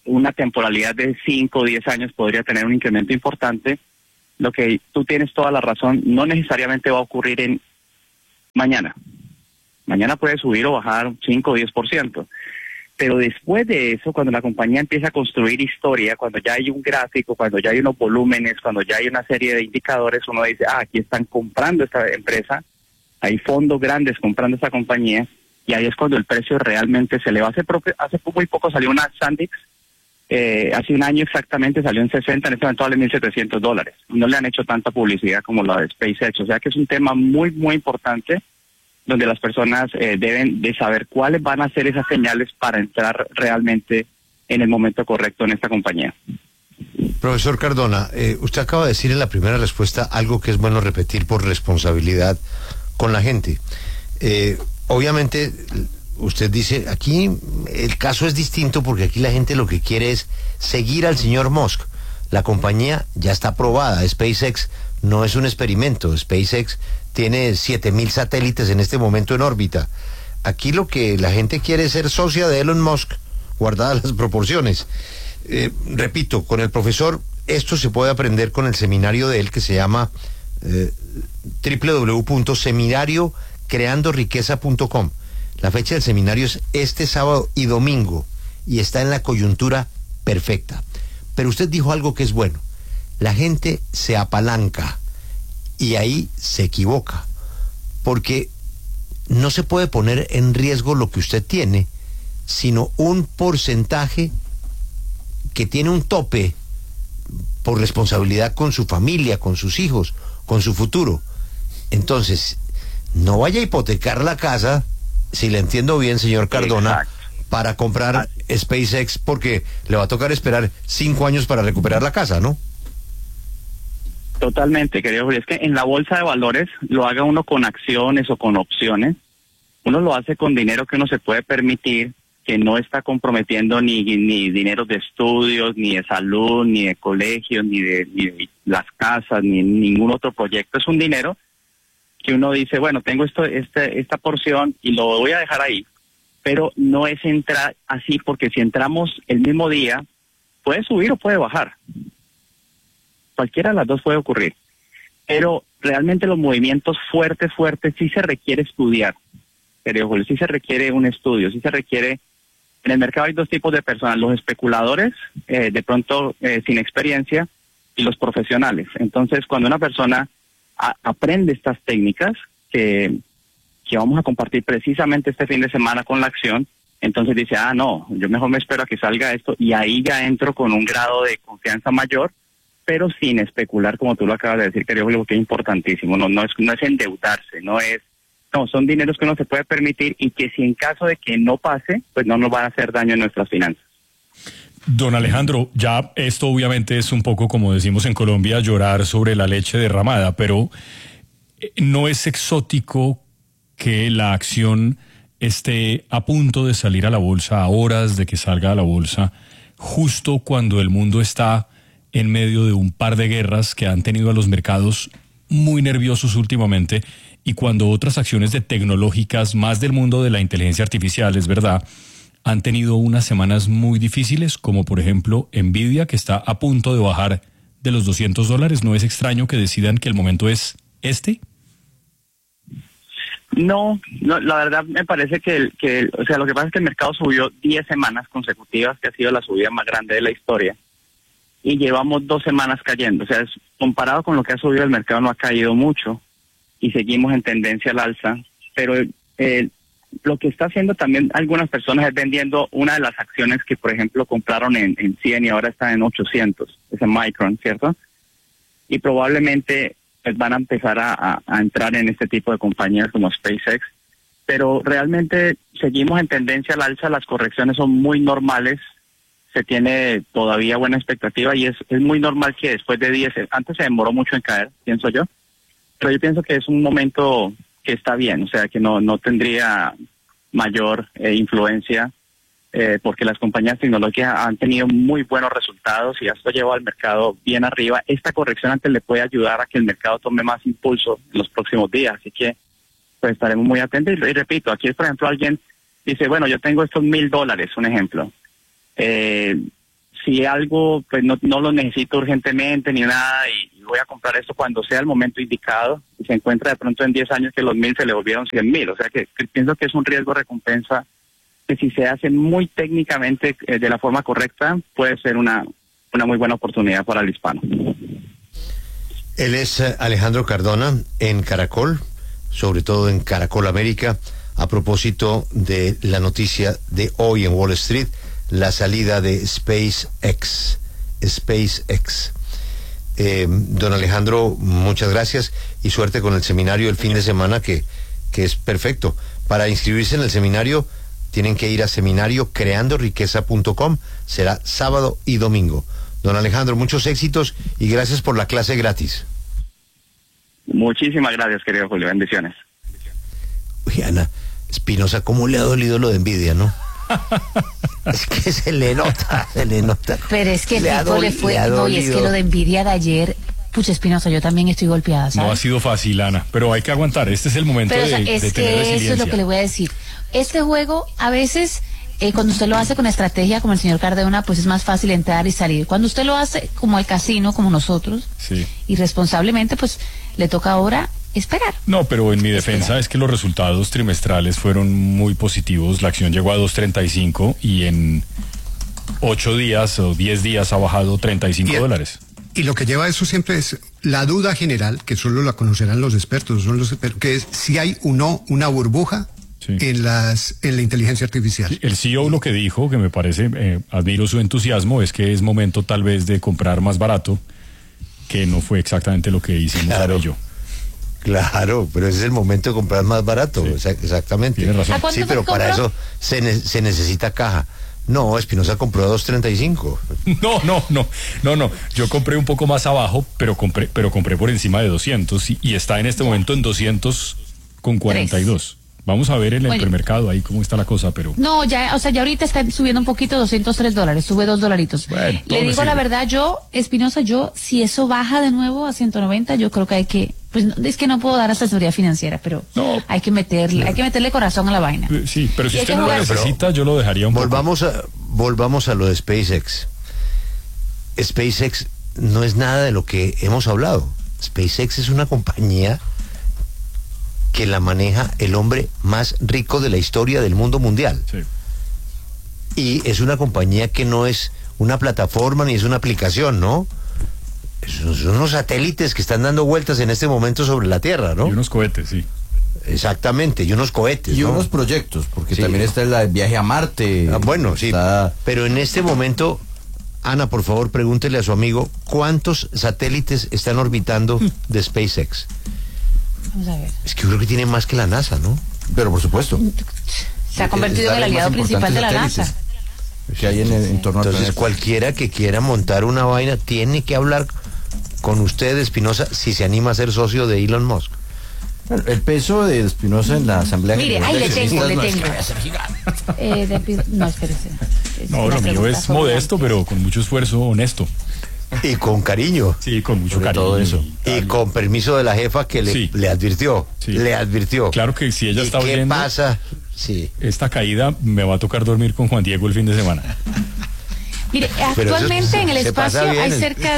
una temporalidad de cinco o diez años podría tener un incremento importante. Lo que tú tienes toda la razón, no necesariamente va a ocurrir en mañana. Mañana puede subir o bajar cinco o diez por ciento. Pero después de eso, cuando la compañía empieza a construir historia, cuando ya hay un gráfico, cuando ya hay unos volúmenes, cuando ya hay una serie de indicadores, uno dice, ah, aquí están comprando esta empresa, hay fondos grandes comprando esta compañía, y ahí es cuando el precio realmente se eleva. Hace, propio, hace muy poco salió una Sandix, eh, hace un año exactamente salió en sesenta, en este momento vale mil setecientos dólares. No le han hecho tanta publicidad como la de SpaceX, o sea que es un tema muy, muy importante, donde las personas eh, deben de saber cuáles van a ser esas señales para entrar realmente en el momento correcto en esta compañía. Profesor Cardona, eh, usted acaba de decir en la primera respuesta algo que es bueno repetir por responsabilidad con la gente. Eh, obviamente, usted dice, aquí el caso es distinto porque aquí la gente lo que quiere es seguir al señor Musk. La compañía ya está aprobada, SpaceX no es un experimento, SpaceX tiene siete mil satélites en este momento en órbita. Aquí lo que la gente quiere es ser socia de Elon Musk, guardadas las proporciones. Eh, repito, con el profesor, esto se puede aprender con el seminario de él que se llama eh, doble u doble u doble u punto seminario creando riqueza punto com. La fecha del seminario es este sábado y domingo y está en la coyuntura perfecta. Pero usted dijo algo que es bueno. La gente se apalanca y ahí se equivoca, porque no se puede poner en riesgo lo que usted tiene, sino un porcentaje que tiene un tope por responsabilidad con su familia, con sus hijos, con su futuro. Entonces, no vaya a hipotecar la casa, si le entiendo bien, señor Cardona, exacto, para comprar SpaceX, porque le va a tocar esperar cinco años para recuperar la casa, ¿no? Totalmente, querido Julio. Es que en la bolsa de valores, lo haga uno con acciones o con opciones, uno lo hace con dinero que uno se puede permitir, que no está comprometiendo ni, ni dinero de estudios, ni de salud, ni de colegios, ni de, ni de las casas, ni ningún otro proyecto. Es un dinero que uno dice, bueno, tengo esto, este, esta porción y lo voy a dejar ahí. Pero no es entrar así, porque si entramos el mismo día, puede subir o puede bajar. Cualquiera de las dos puede ocurrir. Pero realmente los movimientos fuertes, fuertes, sí se requiere estudiar. Querido Julio, sí se requiere un estudio, sí se requiere. En el mercado hay dos tipos de personas, los especuladores, eh, de pronto eh, sin experiencia, y los profesionales. Entonces, cuando una persona a, aprende estas técnicas, que, que vamos a compartir precisamente este fin de semana con la acción, entonces dice, ah, no, yo mejor me espero a que salga esto, y ahí ya entro con un grado de confianza mayor, pero sin especular, como tú lo acabas de decir, querido Julio, que es importantísimo. No, no es, no es endeudarse, no es, no, son dineros que uno se puede permitir y que si en caso de que no pase, pues no nos van a hacer daño en nuestras finanzas. Don Alejandro, ya esto obviamente es un poco, como decimos en Colombia, llorar sobre la leche derramada, pero no es exótico que la acción esté a punto de salir a la bolsa, a horas de que salga a la bolsa, justo cuando el mundo está en medio de un par de guerras que han tenido a los mercados muy nerviosos últimamente, y cuando otras acciones de tecnológicas más del mundo de la inteligencia artificial, es verdad, han tenido unas semanas muy difíciles, como por ejemplo Nvidia, que está a punto de bajar de los doscientos dólares. ¿No es extraño que decidan que el momento es este? No, no, la verdad me parece que, el, que el, o sea, lo que pasa es que el mercado subió diez semanas consecutivas, que ha sido la subida más grande de la historia, y llevamos dos semanas cayendo. O sea, es, comparado con lo que ha subido el mercado, no ha caído mucho, y seguimos en tendencia al alza, pero eh, lo que está haciendo también algunas personas es vendiendo una de las acciones que, por ejemplo, compraron en, en cien y ahora está en ochocientos, es en Micron, ¿cierto? Y probablemente pues, van a empezar a, a, a entrar en este tipo de compañías como SpaceX, pero realmente seguimos en tendencia al alza, las correcciones son muy normales, se tiene todavía buena expectativa y es, es muy normal que después de diez, antes se demoró mucho en caer, pienso yo, pero yo pienso que es un momento que está bien, o sea, que no, no tendría mayor eh, influencia eh, porque las compañías tecnológicas han tenido muy buenos resultados y esto lleva al mercado bien arriba. Esta corrección antes le puede ayudar a que el mercado tome más impulso en los próximos días, así que pues estaremos muy atentos. Y, y repito, aquí por ejemplo alguien dice, bueno, yo tengo estos mil dólares, un ejemplo, eh, si algo, pues no, no lo necesito urgentemente ni nada y voy a comprar esto cuando sea el momento indicado y se encuentra de pronto en diez años que los mil se le volvieron cien mil. O sea que, que pienso que es un riesgo-recompensa que si se hace muy técnicamente eh, de la forma correcta puede ser una, una muy buena oportunidad para el hispano. Él es eh, Alejandro Cardona en Caracol, sobre todo en Caracol América, a propósito de la noticia de hoy en Wall Street, la salida de SpaceX. SpaceX. Eh, don Alejandro, muchas gracias y suerte con el seminario el fin de semana, que, que es perfecto. Para inscribirse en el seminario tienen que ir a seminario creando riqueza punto com. Será sábado y domingo. Don Alejandro, muchos éxitos y gracias por la clase gratis. Muchísimas gracias, querido Julio. Bendiciones. Uy, Ana Espinosa, ¿cómo le ha dolido lo de Envidia, no? Es que se le nota, se le nota. Pero es que el le tipo le fue, le no, y es que lo de Envidia de ayer, pucha Espinosa, yo también estoy golpeada, ¿sabes? No ha sido fácil, Ana, pero hay que aguantar. Este es el momento pero, de, o sea, es de que tener resiliencia. eso es lo que le voy a decir. Este juego, a veces, eh, cuando usted lo hace con estrategia, como el señor Cardona, pues es más fácil entrar y salir. Cuando usted lo hace como el casino, como nosotros, sí, irresponsablemente, pues le toca ahora esperar. No, pero en mi defensa esperar. Es que los resultados trimestrales fueron muy positivos. La acción llegó a dos treinta y cinco y en ocho días o diez días ha bajado treinta y cinco dólares. Y lo que lleva a eso siempre es la duda general, que solo la conocerán los expertos, son los expertos, que es si hay o no una burbuja sí. en las en la inteligencia artificial. El C E O lo que dijo, que me parece, eh, admiro su entusiasmo, es que es momento tal vez de comprar más barato, que no fue exactamente lo que hicimos claro. yo. Claro, pero ese es el momento de comprar más barato, sí. exactamente. Tienes razón. Sí, pero para compró? eso se, ne se necesita caja. No, Espinosa compró a dos treinta y cinco. No, no, no, no, no. Yo compré un poco más abajo, pero compré, pero compré por encima de doscientos y, y está en este momento en doscientos con cuarenta y dos. Vamos a ver en el Oye. premercado ahí cómo está la cosa, pero... No, ya, o sea, ya ahorita está subiendo un poquito, doscientos tres dólares, sube dos dolaritos. Bueno, Le digo la verdad, yo, Espinosa, yo, si eso baja de nuevo a ciento noventa, yo creo que hay que, pues no, es que no puedo dar asesoría financiera, pero no. hay que meterle, no. hay que meterle corazón a la vaina. Sí, pero si y usted no lo necesita, yo lo dejaría un volvamos poco. A, volvamos a lo de SpaceX. SpaceX no es nada de lo que hemos hablado. SpaceX es una compañía que la maneja el hombre más rico de la historia del mundo mundial. Sí. Y es una compañía que no es una plataforma ni es una aplicación, ¿no? Son, son unos satélites que están dando vueltas en este momento sobre la Tierra, ¿no? Y unos cohetes, sí. Exactamente, y unos cohetes, y ¿no? unos proyectos, porque sí. también está el viaje a Marte. Ah, bueno, sí. Está... Pero en este momento, Ana, por favor, pregúntele a su amigo cuántos satélites están orbitando de SpaceX. Vamos a ver. Es que yo creo que tiene más que la NASA, ¿no? Pero por supuesto. Se ha convertido en el aliado principal de la NASA. Que hay en el entorno. Entonces, cualquiera que quiera montar una vaina tiene que hablar con usted, Espinosa, si se anima a ser socio de Elon Musk. Bueno, el peso de Espinosa en la Asamblea Mire, General ahí de le tengo, le no tengo. Eh, de, no, espérese. Es no, lo mío es modesto, pero con mucho esfuerzo, honesto. Y con cariño. Sí, con mucho cariño. Todo eso. Y, y con permiso de la jefa que le, sí. le advirtió. Sí. Le advirtió. Claro que si ella ¿Y está qué oyendo. ¿Qué pasa? Sí. Esta caída me va a tocar dormir con Juan Diego el fin de semana. Mire, actualmente eso, en el espacio hay cerca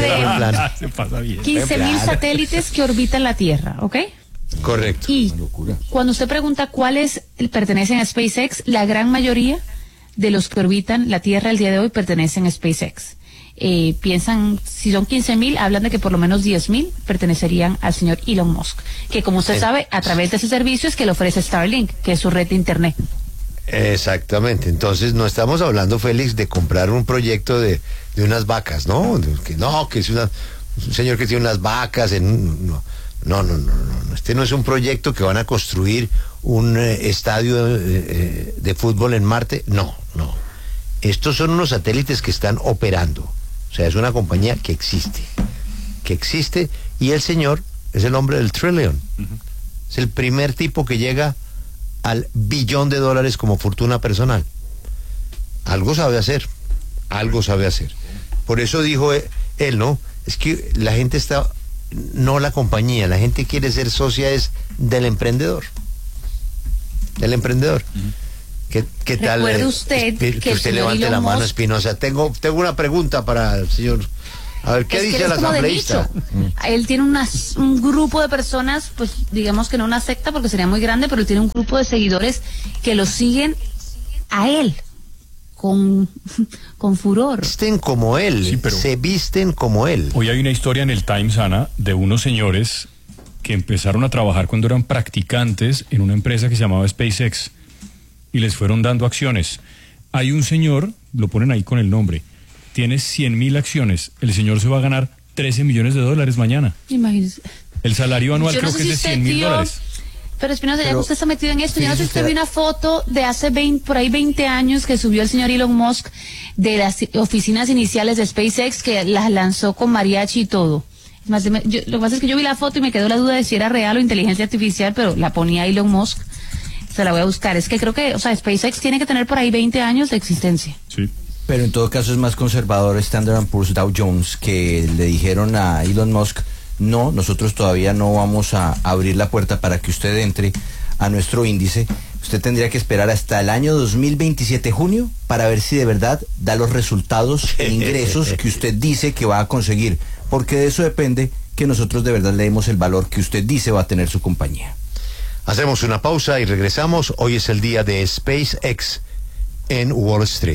de quince mil satélites que orbitan la Tierra, ¿ok? Correcto. Y cuando usted pregunta cuáles pertenecen a SpaceX, la gran mayoría de los que orbitan la Tierra el día de hoy pertenecen a SpaceX. Eh, piensan, si son quince mil, hablan de que por lo menos diez mil pertenecerían al señor Elon Musk, que como usted sabe, a través de sus servicios que le ofrece Starlink, que es su red de internet. Exactamente, entonces no estamos hablando, Félix, de comprar un proyecto de, de unas vacas, ¿no? Que no, que es una, un señor que tiene unas vacas en... No, no, no, no, no, este no es un proyecto que van a construir un eh, estadio eh, de fútbol en Marte, no, no. Estos son unos satélites que están operando, o sea, es una compañía que existe, que existe, y el señor es el hombre del trillion, uh-huh. Es el primer tipo que llega al billón de dólares como fortuna personal. Algo sabe hacer, algo sabe hacer. Por eso dijo él, él, ¿no? Es que la gente está, no la compañía, la gente quiere ser socia es del emprendedor. Del emprendedor. Uh-huh. ¿Qué, qué tal? Recuerde eh, usted que, que el usted señor levante Elon la mano, Musk- Espinosa. Tengo, tengo una pregunta para el señor. A ver, ¿qué Es que dice él el es como de asambleísta? nicho. Él tiene unas, un grupo de personas, pues digamos que no una secta porque sería muy grande, pero él tiene un grupo de seguidores que lo siguen a él con, con furor. Visten como él, Sí, pero- se visten como él. Hoy hay una historia en el Times, Ana, de unos señores que empezaron a trabajar cuando eran practicantes en una empresa que se llamaba SpaceX y les fueron dando acciones. Hay un señor, lo ponen ahí con el nombre, tiene cien mil acciones. El señor se va a ganar trece millones de dólares mañana. Imagínese. El salario anual Yo no creo sé que si es de usted cien mil vio- dólares. Pero Espinosa, ya que Pero, usted está metido en esto, yo no sé si fíjese usted usted- vio una foto de hace veinte, por ahí veinte años que subió el señor Elon Musk de las oficinas iniciales de SpaceX que las lanzó con mariachi y todo. Es más, me- yo- lo que pasa es que yo vi la foto y me quedó la duda de si era real o inteligencia artificial, pero la ponía Elon Musk. Se la voy a buscar. Es que creo que, o sea, SpaceX tiene que tener por ahí veinte años de existencia. Sí. Pero en todo caso es más conservador Standard and Poor's Dow Jones, que le dijeron a Elon Musk, no, nosotros todavía no vamos a abrir la puerta para que usted entre a nuestro índice. Usted tendría que esperar hasta el año dos mil veintisiete, junio, para ver si de verdad da los resultados en ingresos que usted dice que va a conseguir, porque de eso depende que nosotros de verdad le demos el valor que usted dice va a tener su compañía. Hacemos una pausa y regresamos. Hoy es el día de SpaceX en Wall Street.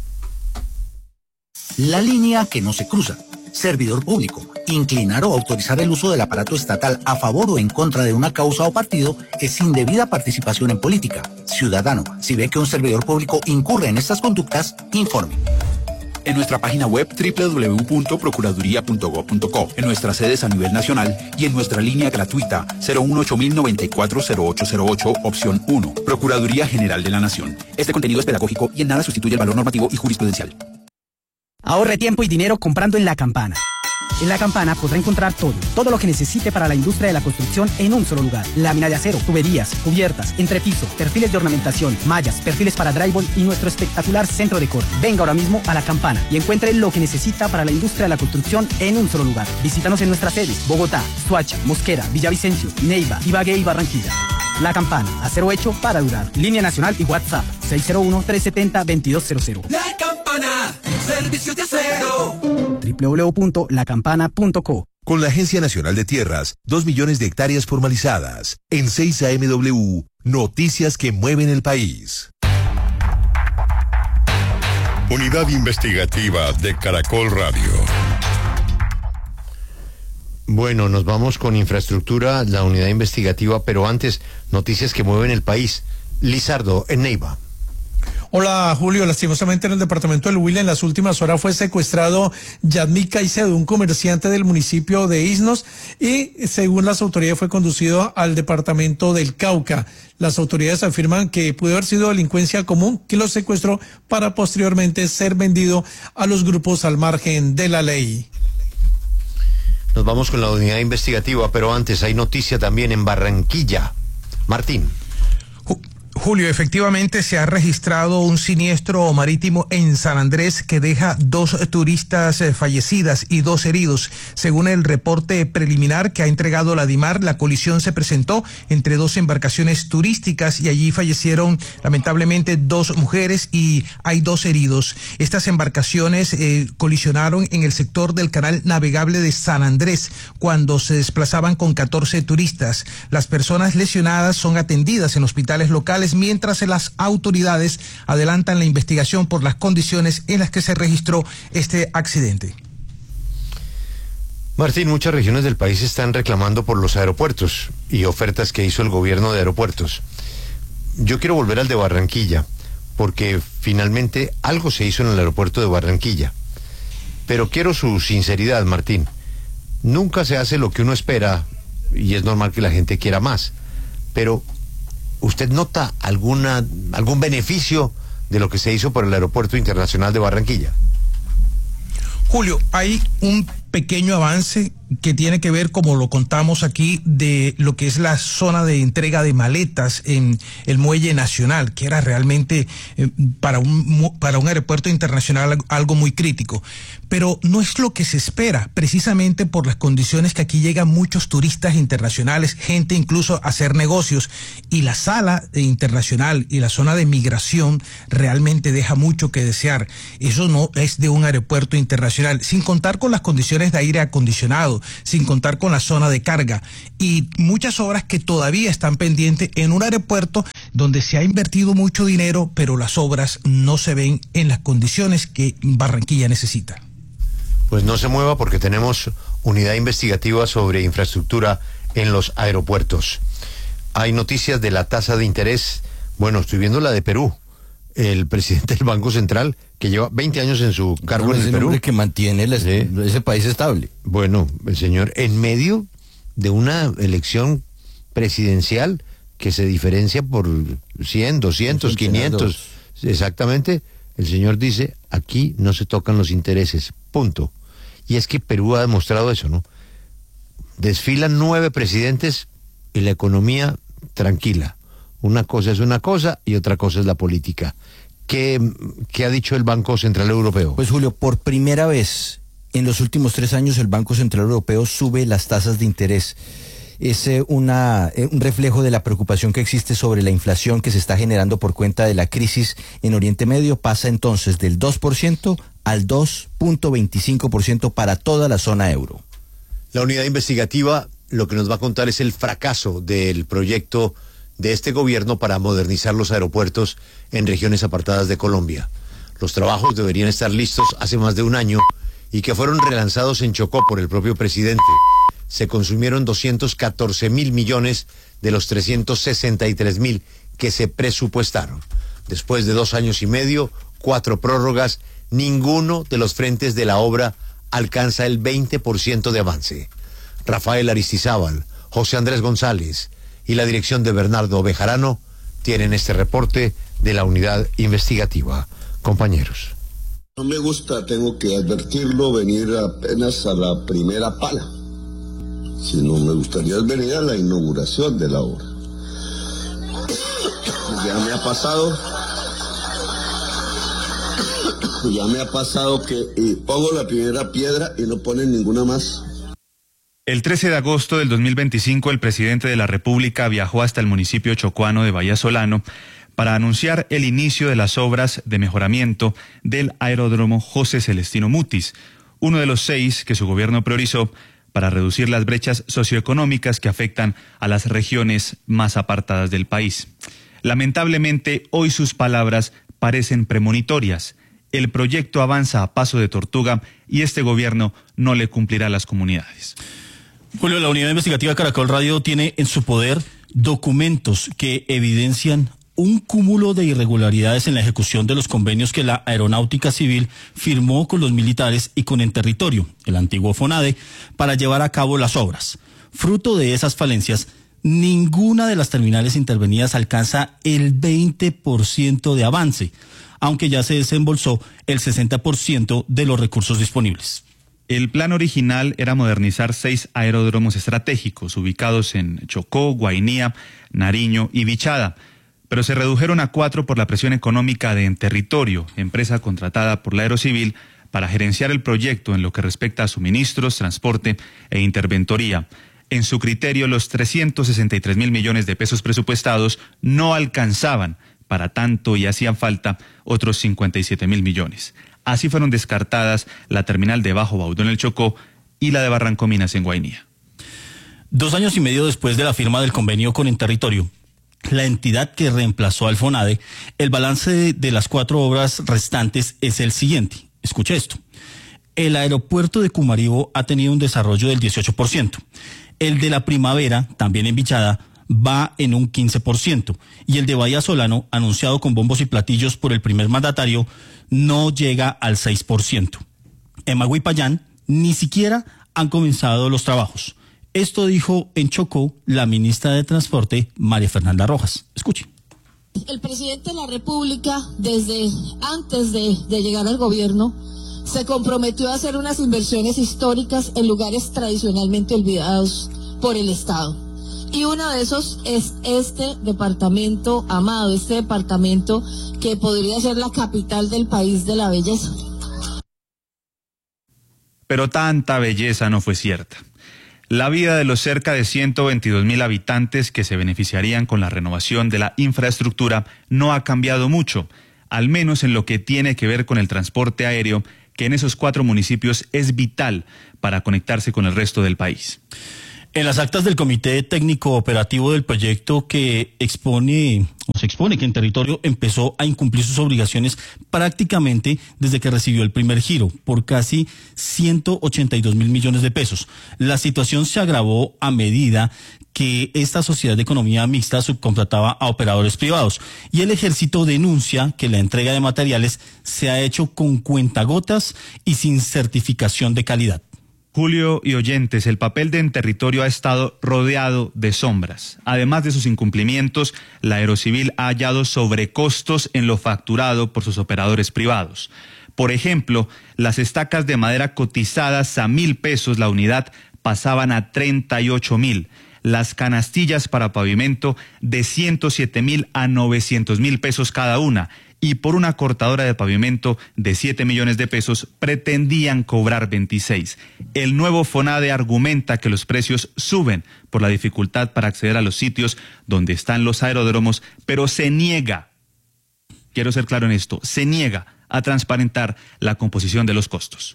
La línea que no se cruza. Servidor público. Inclinar o autorizar el uso del aparato estatal a favor o en contra de una causa o partido es indebida participación en política. Ciudadano, si ve que un servidor público incurre en estas conductas, informe. En nuestra página web doble u doble u doble u punto procuraduría punto gob punto co, en nuestras sedes a nivel nacional y en nuestra línea gratuita cero uno ocho mil noventa y cuatro cero ocho cero ocho, opción uno. Procuraduría General de la Nación. Este contenido es pedagógico y en nada sustituye el valor normativo y jurisprudencial. Ahorre tiempo y dinero comprando en La Campana. En La Campana podrá encontrar todo, todo lo que necesite para la industria de la construcción en un solo lugar. Lámina de acero, tuberías, cubiertas, entrepiso, perfiles de ornamentación, mallas, perfiles para drywall y nuestro espectacular centro de corte. Venga ahora mismo a La Campana y encuentre lo que necesita para la industria de la construcción en un solo lugar. Visítanos en nuestras sedes: Bogotá, Soacha, Mosquera, Villavicencio, Neiva, Ibagué y Barranquilla. La Campana, acero hecho para durar. Línea nacional y WhatsApp seis cero uno, tres siete cero, dos dos cero cero. La Campana, servicios de acero. doble u doble u doble u punto la campana punto co. Con la Agencia Nacional de Tierras, dos millones de hectáreas formalizadas. En seis A M W, noticias que mueven el país. Unidad Investigativa de Caracol Radio. Bueno, nos vamos con infraestructura, la unidad investigativa, pero antes, noticias que mueven el país. Lizardo, en Neiva. Hola Julio, lastimosamente en el departamento del Huila en las últimas horas fue secuestrado Yadmi Caicedo, un comerciante del municipio de Isnos, y según las autoridades fue conducido al departamento del Cauca. Las autoridades afirman que pudo haber sido delincuencia común que lo secuestró para posteriormente ser vendido a los grupos al margen de la ley. Nos vamos con la unidad investigativa, pero antes hay noticia también en Barranquilla. Martín. Julio, efectivamente se ha registrado un siniestro marítimo en San Andrés que deja dos turistas eh, fallecidas y dos heridos. Según el reporte preliminar que ha entregado la DIMAR, la colisión se presentó entre dos embarcaciones turísticas y allí fallecieron lamentablemente dos mujeres y hay dos heridos. Estas embarcaciones eh, colisionaron en el sector del canal navegable de San Andrés cuando se desplazaban con catorce turistas. Las personas lesionadas son atendidas en hospitales locales, mientras las autoridades adelantan la investigación por las condiciones en las que se registró este accidente. Martín, muchas regiones del país están reclamando por los aeropuertos y ofertas que hizo el gobierno de aeropuertos. Yo quiero volver al de Barranquilla, porque finalmente algo se hizo en el aeropuerto de Barranquilla. Pero quiero su sinceridad, Martín. Nunca se hace lo que uno espera y es normal que la gente quiera más. Pero ¿usted nota alguna algún beneficio de lo que se hizo por el Aeropuerto Internacional de Barranquilla? Julio, hay un pequeño avance que tiene que ver, como lo contamos aquí, de lo que es la zona de entrega de maletas en el Muelle Nacional, que era realmente eh, para un para un aeropuerto internacional algo muy crítico. Pero no es lo que se espera, precisamente por las condiciones que aquí llegan muchos turistas internacionales, gente incluso a hacer negocios, y la sala internacional y la zona de migración realmente deja mucho que desear. Eso no es de un aeropuerto internacional, sin contar con las condiciones de aire acondicionado, sin contar con la zona de carga y muchas obras que todavía están pendientes en un aeropuerto donde se ha invertido mucho dinero, pero las obras no se ven en las condiciones que Barranquilla necesita. Pues no se mueva porque tenemos unidad investigativa sobre infraestructura en los aeropuertos. Hay noticias de la tasa de interés. Bueno, estoy viendo la de Perú. El presidente del Banco Central, que lleva veinte años en su cargo no, en el el Perú. Hombre que mantiene el, sí. ese país estable. Bueno, el señor, en medio de una elección presidencial que se diferencia por cien, doscientos, quinientos, exactamente, el señor dice, aquí no se tocan los intereses, punto. Y es que Perú ha demostrado eso, ¿no? Desfilan nueve presidentes y la economía tranquila. Una cosa es una cosa y otra cosa es la política. ¿Qué, qué ha dicho el Banco Central Europeo? Pues Julio, por primera vez en los últimos tres años el Banco Central Europeo sube las tasas de interés. Es eh, una, eh, un reflejo de la preocupación que existe sobre la inflación que se está generando por cuenta de la crisis en Oriente Medio. Pasa entonces del dos por ciento al dos punto veinticinco por ciento para toda la zona euro. La unidad investigativa lo que nos va a contar es el fracaso del proyecto de este gobierno para modernizar los aeropuertos en regiones apartadas de Colombia. Los trabajos deberían estar listos hace más de un año y que fueron relanzados en Chocó por el propio presidente. Se consumieron doscientos catorce mil millones de los trescientos sesenta y tres mil que se presupuestaron. Después de dos años y medio, cuatro prórrogas, ninguno de los frentes de la obra alcanza el veinte por ciento de avance. Rafael Aristizábal, José Andrés González y la dirección de Bernardo Bejarano tienen este reporte de la unidad investigativa. Compañeros. No me gusta, tengo que advertirlo, venir apenas a la primera pala, sino me gustaría venir a la inauguración de la obra. Ya me ha pasado, ya me ha pasado que eh, pongo la primera piedra y no ponen ninguna más. El trece de agosto del dos mil veinticinco, el presidente de la República viajó hasta el municipio chocuano de Bahía Solano para anunciar el inicio de las obras de mejoramiento del aeródromo José Celestino Mutis, uno de los seis que su gobierno priorizó para reducir las brechas socioeconómicas que afectan a las regiones más apartadas del país. Lamentablemente, hoy sus palabras parecen premonitorias. El proyecto avanza a paso de tortuga y este gobierno no le cumplirá a las comunidades. Julio, la unidad investigativa Caracol Radio tiene en su poder documentos que evidencian un cúmulo de irregularidades en la ejecución de los convenios que la Aeronáutica Civil firmó con los militares y con Enterritorio, el antiguo FONADE, para llevar a cabo las obras. Fruto de esas falencias, ninguna de las terminales intervenidas alcanza el veinte por ciento de avance, aunque ya se desembolsó el sesenta por ciento de los recursos disponibles. El plan original era modernizar seis aeródromos estratégicos ubicados en Chocó, Guainía, Nariño y Bichada, pero se redujeron a cuatro por la presión económica de Enterritorio, empresa contratada por la Aerocivil para gerenciar el proyecto en lo que respecta a suministros, transporte e interventoría. En su criterio, los trescientos sesenta y tres mil millones de pesos presupuestados no alcanzaban para tanto y hacían falta otros cincuenta y siete mil millones. Así fueron descartadas la terminal de Bajo Baudó en el Chocó y la de Barranco Minas en Guainía. Dos años y medio después de la firma del convenio con Enterritorio, la entidad que reemplazó al FONADE, el balance de, de las cuatro obras restantes es el siguiente. Escuche esto. El aeropuerto de Cumaribo ha tenido un desarrollo del dieciocho por ciento. El de la Primavera, también en Bichada, va en un quince por ciento. Y el de Bahía Solano, anunciado con bombos y platillos por el primer mandatario, no llega al seis por ciento. En Magui y Payán ni siquiera han comenzado los trabajos. Esto dijo en Chocó la ministra de Transporte, María Fernanda Rojas. Escuche. El presidente de la República, desde antes de, de llegar al gobierno, se comprometió a hacer unas inversiones históricas en lugares tradicionalmente olvidados por el Estado. Y uno de esos es este departamento amado, este departamento que podría ser la capital del país de la belleza. Pero tanta belleza no fue cierta. La vida de los cerca de ciento veintidós mil habitantes que se beneficiarían con la renovación de la infraestructura no ha cambiado mucho, al menos en lo que tiene que ver con el transporte aéreo, que en esos cuatro municipios es vital para conectarse con el resto del país. En las actas del Comité Técnico Operativo del proyecto que expone o se expone que en territorio empezó a incumplir sus obligaciones prácticamente desde que recibió el primer giro por casi ciento ochenta y dos mil millones de pesos. La situación se agravó a medida que esta sociedad de economía mixta subcontrataba a operadores privados y el ejército denuncia que la entrega de materiales se ha hecho con cuentagotas y sin certificación de calidad. Julio y oyentes, el papel de En Territorio ha estado rodeado de sombras. Además de sus incumplimientos, la Aerocivil ha hallado sobrecostos en lo facturado por sus operadores privados. Por ejemplo, las estacas de madera cotizadas a mil pesos la unidad pasaban a treinta y ocho mil. Las canastillas para pavimento de ciento siete mil a novecientos mil pesos cada una. Y por una cortadora de pavimento de siete millones de pesos pretendían cobrar veintiséis. El nuevo FONADE argumenta que los precios suben por la dificultad para acceder a los sitios donde están los aeródromos, pero se niega, quiero ser claro en esto, se niega a transparentar la composición de los costos.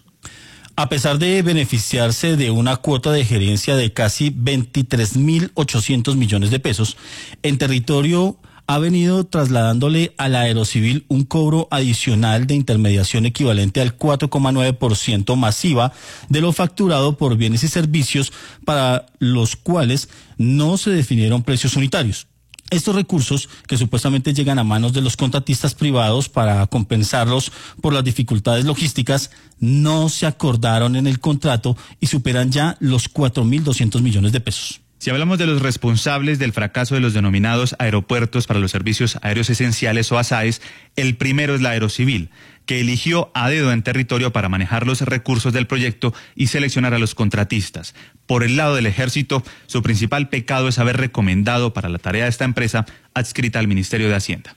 A pesar de beneficiarse de una cuota de gerencia de casi veintitrés mil ochocientos millones de pesos, En Territorio ha venido trasladándole a la Aerocivil un cobro adicional de intermediación equivalente al cuatro coma nueve por ciento masiva de lo facturado por bienes y servicios para los cuales no se definieron precios unitarios. Estos recursos, que supuestamente llegan a manos de los contratistas privados para compensarlos por las dificultades logísticas, no se acordaron en el contrato y superan ya los cuatro mil doscientos millones de pesos. Si hablamos de los responsables del fracaso de los denominados aeropuertos para los servicios aéreos esenciales o ASAES, el primero es la Aerocivil, que eligió a dedo En Territorio para manejar los recursos del proyecto y seleccionar a los contratistas. Por el lado del Ejército, su principal pecado es haber recomendado para la tarea de esta empresa adscrita al Ministerio de Hacienda.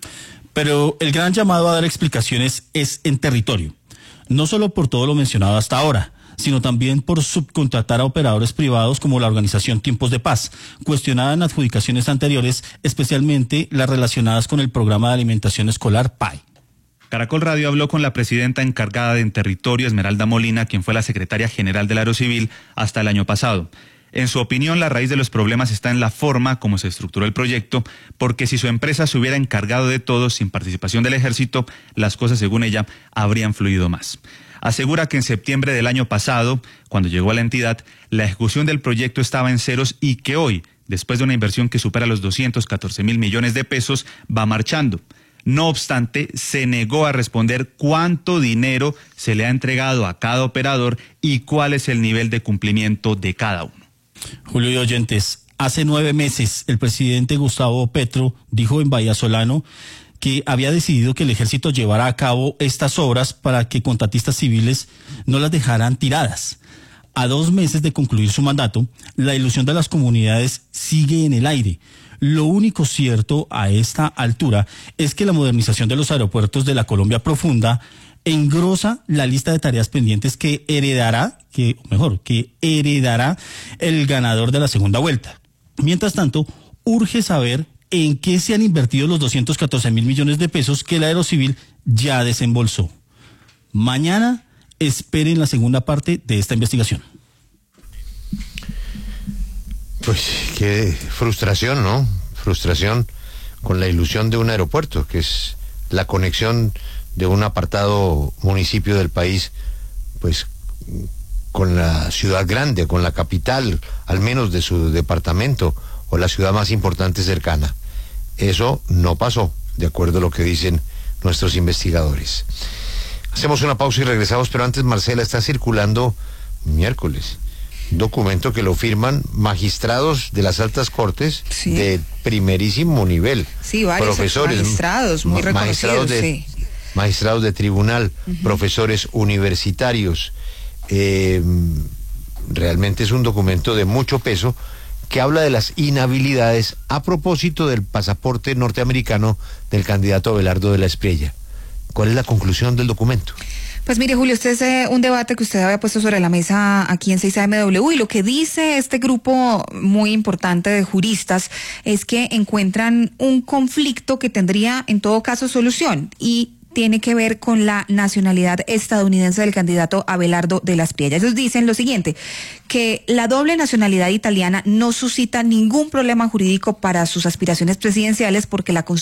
Pero el gran llamado a dar explicaciones es En Territorio, no solo por todo lo mencionado hasta ahora, sino también por subcontratar a operadores privados como la organización Tiempos de Paz, cuestionada en adjudicaciones anteriores, especialmente las relacionadas con el programa de alimentación escolar P A E. Caracol Radio habló con la presidenta encargada de En Territorio, Esmeralda Molina, quien fue la secretaria general de la Aerocivil hasta el año pasado. En su opinión, la raíz de los problemas está en la forma como se estructuró el proyecto, porque si su empresa se hubiera encargado de todo sin participación del Ejército, las cosas, según ella, habrían fluido más. Asegura que en septiembre del año pasado, cuando llegó a la entidad, la ejecución del proyecto estaba en ceros y que hoy, después de una inversión que supera los doscientos catorce mil millones de pesos, va marchando. No obstante, se negó a responder cuánto dinero se le ha entregado a cada operador y cuál es el nivel de cumplimiento de cada uno. Julio y oyentes, hace nueve meses el presidente Gustavo Petro dijo en Vallasolano que había decidido que el ejército llevara a cabo estas obras para que contratistas civiles no las dejaran tiradas. A dos meses de concluir su mandato, la ilusión de las comunidades sigue en el aire. Lo único cierto a esta altura es que la modernización de los aeropuertos de la Colombia profunda engrosa la lista de tareas pendientes que heredará, que mejor, que heredará el ganador de la segunda vuelta. Mientras tanto, urge saber en qué se han invertido los doscientos catorce mil millones de pesos que la Aerocivil ya desembolsó. Mañana esperen la segunda parte de esta investigación. Pues qué frustración, ¿no? Frustración con la ilusión de un aeropuerto, que es la conexión de un apartado municipio del país, pues con la ciudad grande, con la capital, al menos de su departamento, o la ciudad más importante cercana. Eso no pasó, de acuerdo a lo que dicen nuestros investigadores. Hacemos una pausa y regresamos, pero antes, Marcela, está circulando miércoles un documento que lo firman magistrados de las altas cortes, sí, de primerísimo nivel. Sí, varios profesores, magistrados muy reconocidos, magistrados de, sí. magistrados de tribunal, uh-huh. profesores universitarios. Eh, realmente es un documento de mucho peso que habla de las inhabilidades a propósito del pasaporte norteamericano del candidato Abelardo de la Espriella. ¿Cuál es la conclusión del documento? Pues mire, Julio, este es eh, un debate que usted había puesto sobre la mesa aquí en seis A M W, y lo que dice este grupo muy importante de juristas es que encuentran un conflicto que tendría en todo caso solución, y tiene que ver con la nacionalidad estadounidense del candidato Abelardo de la Espriella. Ellos dicen lo siguiente, que la doble nacionalidad italiana no suscita ningún problema jurídico para sus aspiraciones presidenciales porque la